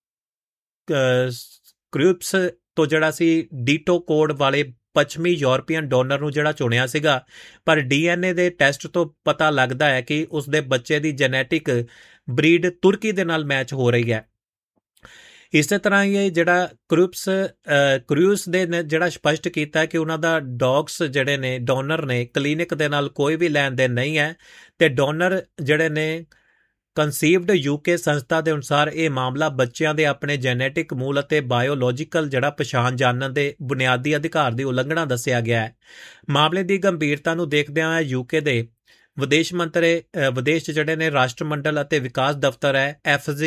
ਕ੍ਰਿਊਪਸ ਤੋਂ ਜਿਹੜਾ ਸੀ ਡੀਟੋ ਕੋਡ ਵਾਲੇ ਪੱਛਮੀ ਯੂਰਪੀਅਨ ਡੋਨਰ ਨੂੰ ਜਿਹੜਾ ਚੁਣਿਆ ਸੀਗਾ, ਪਰ DNA ਦੇ ਟੈਸਟ ਤੋਂ ਪਤਾ ਲੱਗਦਾ ਹੈ ਕਿ ਉਸਦੇ ਬੱਚੇ ਦੀ ਜੈਨੇਟਿਕ ਬਰੀਡ ਤੁਰਕੀ ਦੇ ਨਾਲ ਮੈਚ ਹੋ ਰਹੀ ਹੈ। ਇਸੇ ਤਰ੍ਹਾਂ ਇਹ ਜਿਹੜਾ ਕ੍ਰਿਊਸ ਦੇ ਨੇ ਜਿਹੜਾ ਸਪਸ਼ਟ ਕੀਤਾ ਕਿ ਉਹਨਾਂ ਦਾ ਡੌਗਸ ਜਿਹੜੇ ਨੇ ਡੋਨਰ ਨੇ ਕਲੀਨਿਕ ਦੇ ਨਾਲ ਕੋਈ ਵੀ ਲੈਣ ਦੇਣ ਨਹੀਂ ਹੈ, ਤੇ ਡੋਨਰ ਜਿਹੜੇ ਨੇ ਕੰਸੀਵਡ UK ਸੰਸਥਾ ਦੇ ਅਨੁਸਾਰ ਇਹ ਮਾਮਲਾ ਬੱਚਿਆਂ ਦੇ ਆਪਣੇ ਜੈਨੇਟਿਕ ਮੂਲ ਅਤੇ ਬਾਇਓਲੋਜੀਕਲ ਜਿਹੜਾ ਪਛਾਣ ਜਾਣਨ ਦੇ ਬੁਨਿਆਦੀ ਅਧਿਕਾਰ ਦੀ ਉਲੰਘਣਾ ਦੱਸਿਆ ਗਿਆ ਹੈ। ਮਾਮਲੇ ਦੀ ਗੰਭੀਰਤਾ ਨੂੰ ਦੇਖਦਿਆਂ ਹੋਇਆ UK ਦੇ ਵਿਦੇਸ਼ ਜਿਹੜੇ ਨੇ ਰਾਸ਼ਟਰਮੰਡਲ ਅਤੇ ਵਿਕਾਸ ਦਫ਼ਤਰ ਹੈ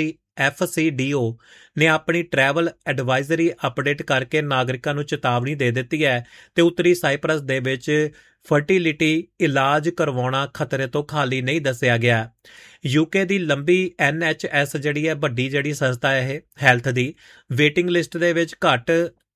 FCDO ਨੇ ਆਪਣੀ ਟਰੈਵਲ ਐਡਵਾਈਜ਼ਰੀ ਅਪਡੇਟ ਕਰਕੇ ਨਾਗਰਿਕਾਂ ਨੂੰ ਚੇਤਾਵਨੀ ਦੇ ਦਿੱਤੀ ਹੈ ਤੇ ਉੱਤਰੀ ਸਾਈਪਰਸ ਦੇ ਵਿੱਚ ਫਰਟੀਲਿਟੀ ਇਲਾਜ ਕਰਵਾਉਣਾ ਖਤਰੇ ਤੋਂ ਖਾਲੀ ਨਹੀਂ ਦੱਸਿਆ ਗਿਆ। UK ਦੀ ਲੰਬੀ NHS ਜਿਹੜੀ ਹੈ ਵੱਡੀ ਜਿਹੜੀ ਸੰਸਥਾ ਹੈ ਇਹ ਹੈਲਥ ਦੀ, ਵੇਟਿੰਗ ਲਿਸਟ ਦੇ ਵਿੱਚ ਘੱਟ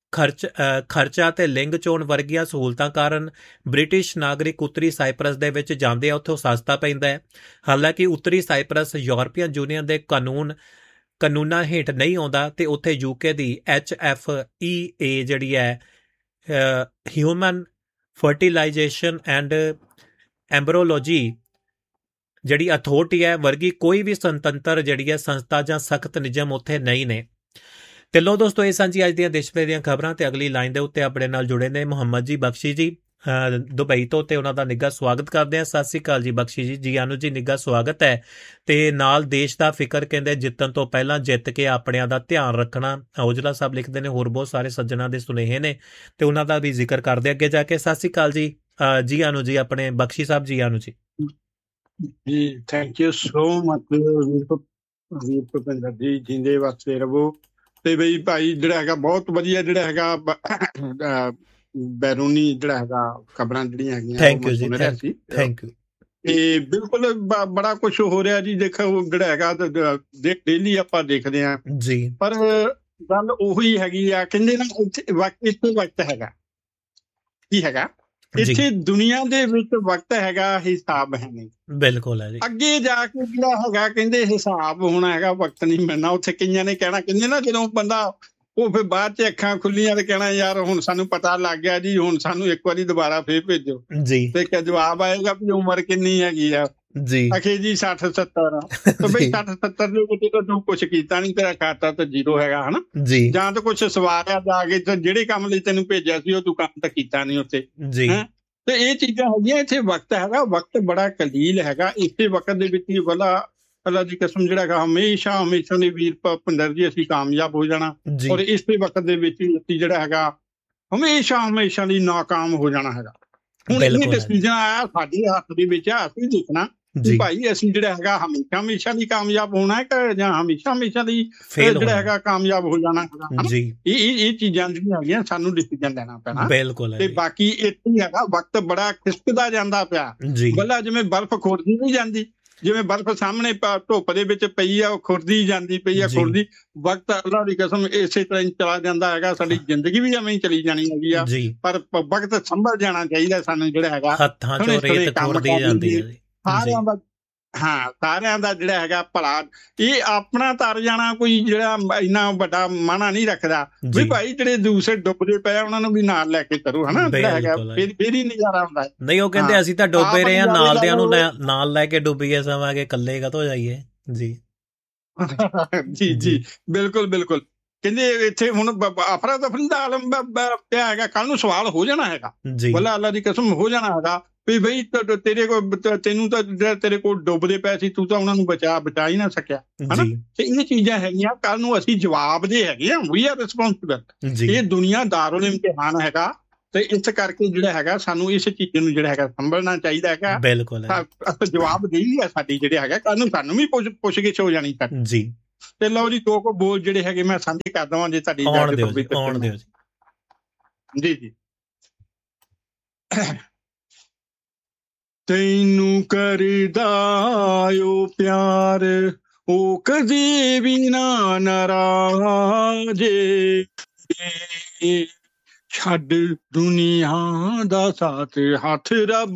ਖਰਚਾ ਤੇ ਲਿੰਗ ਚੋਣ ਵਰਗੀਆਂ ਸਹੂਲਤਾਂ ਕਾਰਨ ਬ੍ਰਿਟਿਸ਼ ਨਾਗਰਿਕ ਉੱਤਰੀ ਸਾਈਪਰਸ ਦੇ ਵਿੱਚ ਜਾਂਦੇ ਆ, ਉੱਥੋਂ ਸਸਤਾ ਪੈਂਦਾ ਹੈ। ਹਾਲਾਂਕਿ ਉੱਤਰੀ ਸਾਈਪਰਸ ਯੂਰਪੀਅਨ ਯੂਨੀਅਨ ਦੇ ਕਾਨੂੰਨਾਂ ਹੇਠ ਨਹੀਂ ਆਉਂਦਾ ਤੇ ਉੱਥੇ UK ਦੀ HFEA ਜਿਹੜੀ ਹੈ ਹਿਊਮਨ ਫਰਟੀਲਾਈਜੇਸ਼ਨ ਐਂਡ ਐਂਬਰੋਲੋਜੀ ਜਿਹੜੀ ਅਥਾਰਟੀ ਹੈ ਵਰਗੀ ਕੋਈ ਵੀ ਸੁਤੰਤਰ ਜਿਹੜੀ ਹੈ ਸੰਸਥਾ ਜਾਂ ਸਖਤ ਨਿਯਮ ਉੱਥੇ ਨਹੀਂ ਨੇ। ਤੇ ਲੋ ਦੋਸਤੋ, ਇਹ ਸਾਂਝੀ ਅੱਜ ਦੀਆਂ ਦੇਸ਼ ਵਿਦੇਸ਼ ਦੀਆਂ ਖਬਰਾਂ। ਤੇ ਅਗਲੀ ਲਾਈਨ ਦੇ ਉੱਤੇ ਆਪਣੇ ਨਾਲ ਜੁੜੇ ਨੇ ਮੁਹੰਮਦ ਜੀ ਬਖਸ਼ੀ ਜੀ ਦੁਬਈ ਤੋਂ, ਤੇ ਉਹਨਾਂ ਦਾ ਨਿੱਘਾ ਸਵਾਗਤ ਕਰਦੇ ਹਾਂ। ਸਤਿ ਸ੍ਰੀ ਅਕਾਲ ਜੀ ਬਖਸ਼ੀ ਜੀ। ਜੀ ਆਨੂ ਜੀ, ਨਿੱਘਾ ਸਵਾਗਤ ਹੈ। ਤੇ ਨਾਲ ਦੇਸ਼ ਦਾ ਫਿਕਰ ਕਹਿੰਦੇ ਜਿੱਤਣ ਤੋਂ ਪਹਿਲਾਂ ਜਿੱਤ ਕੇ ਆਪਣਿਆਂ ਦਾ ਧਿਆਨ ਰੱਖਣਾ, ਔਜਲਾ ਸਾਹਿਬ ਲਿਖਦੇ ਨੇ। ਹੋਰ ਬਹੁਤ ਸਾਰੇ ਸੱਜਣਾ ਦੇ ਸੁਨੇਹੇ ਨੇ ਤੇ ਉਹਨਾਂ ਦਾ ਵੀ ਜ਼ਿਕਰ ਕਰਦੇ ਅੱਗੇ ਜਾ ਕੇ। ਸਤਿ ਸ੍ਰੀ ਅਕਾਲ ਜੀ। ਜੀ ਆਨੂ ਜੀ, ਆਪਣੇ ਬਖਸ਼ੀ ਸਾਹਿਬ। ਜੀ ਆਨੂ ਜੀ। ਜੀ ਥੈਂਕ ਯੂ ਸੋ ਮਚ ਵੀਰ ਭੁਪਿੰਦਰ ਜੀ, ਜਿੰਦੇ ਵਾਸਤੇ ਰਹੋ। ਤੇ ਬਈ ਭਾਈ ਜਿਹੜਾ ਹੈਗਾ ਬਹੁਤ ਵਧੀਆ ਜਿਹੜਾ ਹੈਗਾ ਬੈਰੂਨੀ ਜਿਹੜਾ ਹੈਗਾ ਖਬਰਾਂ ਜਿਹੜੀਆਂ ਹੈਗੀਆਂ ਥੈਂਕ ਯੂ ਜੀ, ਥੈਂਕ ਯੂ। ਤੇ ਬਿਲਕੁਲ ਬੜਾ ਕੁਝ ਹੋ ਰਿਹਾ ਜੀ। ਦੇਖੋ ਜਿਹੜਾ ਹੈਗਾ ਡੇਲੀ ਆਪਾਂ ਦੇਖਦੇ ਹਾਂ ਜੀ, ਪਰ ਗੱਲ ਉਹੀ ਹੈਗੀ ਆ, ਕਹਿੰਦੇ ਨਾ ਇੱਥੇ ਵਕਤ ਹੈਗਾ ਕੀ ਹੈਗਾ, ਇੱਥੇ ਦੁਨੀਆ ਦੇ ਵਿੱਚ ਵਕਤ ਹੈਗਾ, ਹਿਸਾਬ ਹੈ ਨਹੀਂ। ਬਿਲਕੁਲ ਹੈ ਜੀ। ਅੱਗੇ ਜਾ ਕੇ ਜਿਹੜਾ ਹੈਗਾ ਕਹਿੰਦੇ ਹਿਸਾਬ ਹੋਣਾ ਹੈਗਾ, ਵਕਤ ਨਹੀਂ ਮਿਲਣਾ। ਉੱਥੇ ਕਈਆਂ ਨੇ ਕਹਿਣਾ, ਕਹਿੰਦੇ ਨਾ ਜਦੋਂ ਬੰਦਾ ਉਹ ਫਿਰ ਬਾਅਦ ਚ ਅੱਖਾਂ ਖੁੱਲੀਆਂ ਤੇ ਕਹਿਣਾ ਯਾਰ ਹੁਣ ਸਾਨੂੰ ਪਤਾ ਲੱਗ ਗਿਆ ਜੀ, ਹੁਣ ਸਾਨੂੰ ਇੱਕ ਵਾਰੀ ਦੁਬਾਰਾ ਫੇਰ ਭੇਜੋ ਜੀ। ਤੇ ਜਵਾਬ ਆਏਗਾ ਵੀ ਉਮਰ ਕਿੰਨੀ ਹੈਗੀ ਆ ਜੀ, ਅਖੇ ਜੀ 60-70 ਤੇ ਬਈ 60-70 ਦੇ ਵਿੱਚ ਤੂੰ ਕੁਛ ਕੀਤਾ ਨਹੀਂ, ਤੇਰਾ ਖਾਤਾ ਤਾਂ ਜ਼ੀਰੋ ਹੈਗਾ ਹਨਾ ਜੀ। ਜਾਂ ਤਾਂ ਕੁਛ ਸਵਾਰਿਆ ਜਾ ਕੇ ਜਿਹੜੇ ਕੰਮ ਲਈ ਤੈਨੂੰ ਭੇਜਿਆ ਸੀ ਉਹ ਤੂੰ ਕੰਮ ਤਾਂ ਕੀਤਾ ਨਹੀਂ ਉੱਥੇ ਜੀ। ਤੇ ਇਹ ਚੀਜ਼ਾਂ ਹੈਗੀਆਂ। ਇੱਥੇ ਵਕਤ ਹੈਗਾ, ਵਕਤ ਬੜਾ ਕਲੀਲ ਹੈਗਾ। ਇਸੇ ਵਕਤ ਦੇ ਵਿੱਚ ਹੀ ਅੱਲਾ ਦੀ ਕਸਮ ਜਿਹੜਾ ਹੈਗਾ ਹਮੇਸ਼ਾ ਦੇ ਵੀਰ ਭੁਪਿੰਦਰ ਜੀ ਅਸੀਂ ਕਾਮਯਾਬ ਹੋ ਜਾਣਾ, ਔਰ ਇਸੇ ਵਕਤ ਦੇ ਵਿੱਚ ਹੀ ਅਸੀਂ ਜਿਹੜਾ ਹੈਗਾ ਹਮੇਸ਼ਾ ਲਈ ਨਾਕਾਮ ਹੋ ਜਾਣਾ ਹੈਗਾ। ਹੁਣ ਇਹ ਡਿਸੀਜਨ ਆਇਆ ਸਾਡੇ ਹੱਥ ਦੇ ਵਿੱਚ, ਅਸੀਂ ਦੇਖਣਾ ਕਿ ਭਾਈ ਅਸੀਂ ਜਿਹੜਾ ਹੈਗਾ ਹਮੇਸ਼ਾ ਲਈ ਕਾਮਯਾਬ ਹੋਣਾ ਹੈ ਜਾਂ ਹਮੇਸ਼ਾ ਲਈ ਜਿਹੜਾ ਹੈਗਾ ਕਾਮਯਾਬ ਹੋ ਜਾਣਾ ਹੈਗਾ ਜੀ। ਇਹ ਚੀਜ਼ਾਂ ਜਿਹੜੀਆਂ ਹੈਗੀਆਂ ਸਾਨੂੰ ਡਿਸੀਜਨ ਲੈਣਾ ਪੈਣਾ। ਬਿਲਕੁਲ। ਤੇ ਬਾਕੀ ਇੱਥੇ ਹੈਗਾ ਵਕਤ ਬੜਾ ਖਿਸਕਦਾ ਜਾਂਦਾ ਪਿਆ। ਬੱਲਾ ਜਿਵੇਂ ਬਰਫ਼ ਖੁਰਦੀ ਨਹੀਂ ਜਾਂਦੀ, ਜਿਵੇਂ ਬਰਫ਼ ਸਾਹਮਣੇ ਧੁੱਪ ਦੇ ਵਿੱਚ ਪਈ ਆ, ਉਹ ਖੁਰਦੀ ਜਾਂਦੀ ਪਈ ਆ, ਖੁਰਦੀ। ਵਕਤ ਅੱਲਾ ਦੀ ਕਸਮ ਇਸੇ ਤਰ੍ਹਾਂ ਚਲਾ ਜਾਂਦਾ ਹੈਗਾ। ਸਾਡੀ ਜ਼ਿੰਦਗੀ ਵੀ ਐਵੇਂ ਹੀ ਚਲੀ ਜਾਣੀ ਹੈਗੀ ਆ, ਪਰ ਵਕਤ ਸੰਭਲ ਜਾਣਾ ਚਾਹੀਦਾ ਸਾਨੂੰ ਜਿਹੜਾ ਹੈਗਾ। ਹੱਥਾਂ ਚੋਂ ਰੇਤ ਖੁਰਦੀ ਜਾਂਦੀ ਹੈ ਸਾਰਿਆਂ ਦਾ। ਹਾਂ ਸਾਰਿਆਂ ਦਾ ਜਿਹੜਾ ਹੈਗਾ ਭਲਾ, ਇਹ ਆਪਣਾ ਤਰ ਜਾਣਾ ਕੋਈ ਜਿਹੜਾ ਇੰਨਾ ਵੱਡਾ ਮਾਣਾ ਨਹੀਂ ਰੱਖਦਾ ਵੀ ਭਾਈ ਜਿਹੜੇ ਦੂਸਰੇ ਡੁੱਬਦੇ ਪਏ ਉਹਨਾਂ ਨੂੰ ਵੀ ਨਾਲ ਲੈ ਕੇ ਕਰੋ, ਹਨਾ, ਜਿਹੜਾ ਹੈਗਾ ਫਿਰ ਹੀ ਨਜ਼ਾਰਾ ਹੁੰਦਾ। ਨਹੀਂ ਉਹ ਕਹਿੰਦੇ ਅਸੀਂ ਤਾਂ ਡੁੱਬੇ ਰਹੇ ਹਾਂ, ਨਾਲਦਿਆਂ ਨੂੰ ਨਾਲ ਲੈ ਕੇ ਡੁੱਬੀਏ ਸਮਾਂਗੇ, ਇਕੱਲੇ ਕਾਹਤੋਂ ਜਾਈਏ। ਜੀ ਜੀ ਜੀ ਬਿਲਕੁਲ ਬਿਲਕੁਲ। ਕਹਿੰਦੇ ਇੱਥੇ ਹੁਣ ਅਫਰਾ ਤਫਰੀ ਦਾ ਆਲਮ ਪਿਆ ਹੈਗਾ, ਕੱਲ ਨੂੰ ਸਵਾਲ ਹੋ ਜਾਣਾ ਹੈਗਾ, ਵੱਲਾ ਅੱਲਾ ਦੀ ਕਸਮ ਹੋ ਜਾਣਾ ਹੈਗਾ ਵੀ ਬਈ ਤੇਰੇ ਕੋਲ ਤੈਨੂੰ ਤਾਂ ਤੇਰੇ ਕੋਲ ਡੁੱਬਦੇ ਪਏ ਸੀ, ਤੂੰ ਤਾਂ ਉਹਨਾਂ ਨੂੰ ਬਚਾ ਹੀ ਨਾ ਸਕਿਆ, ਹਨਾ। ਤੇ ਇਹ ਚੀਜ਼ਾਂ ਹੈਗੀਆਂ, ਕੱਲ ਨੂੰ ਅਸੀਂ ਜਵਾਬਦੇਹ ਹੈਗੇ ਆ, ਵੀ ਆਰ ਰਿਸਪੌਂਸਿਬਲ। ਇਹ ਦੁਨੀਆ ਦਾਰੁਲ ਇਮਤਿਹਾਨ ਹੈਗਾ, ਤੇ ਇਸ ਕਰਕੇ ਜਿਹੜਾ ਹੈਗਾ ਸਾਨੂੰ ਇਸ ਚੀਜ਼ ਨੂੰ ਜਿਹੜਾ ਹੈਗਾ ਸੰਭਲਣਾ ਚਾਹੀਦਾ ਹੈਗਾ। ਬਿਲਕੁਲ ਜਵਾਬਦੇਹੀ ਹੈ ਸਾਡੀ, ਜਿਹੜੇ ਹੈਗਾ ਕੱਲ ਨੂੰ ਸਾਨੂੰ ਵੀ ਪੁੱਛਗਿੱਛ ਹੋ ਜਾਣੀ ਜੀ। ਤੇ ਲਓ ਜੀ, ਦੋ ਕੁ ਬੋਲ ਜਿਹੜੇ ਹੈਗੇ ਮੈਂ ਸਾਂਝੇ ਕਰ ਦਵਾਂ ਜੇ ਤੁਹਾਡੀ ਜੀ ਜੀ। ਤੈਨੂੰ ਕਰਦਾ ਓ ਪਿਆਰ ਉਹ ਕਦੇ ਵੀ ਨਾ ਨਾਰਾਜ਼ੇ, ਛੱਡ ਦੁਨੀਆ ਦਾ ਸਾਥ ਹੱਥ ਰੱਬ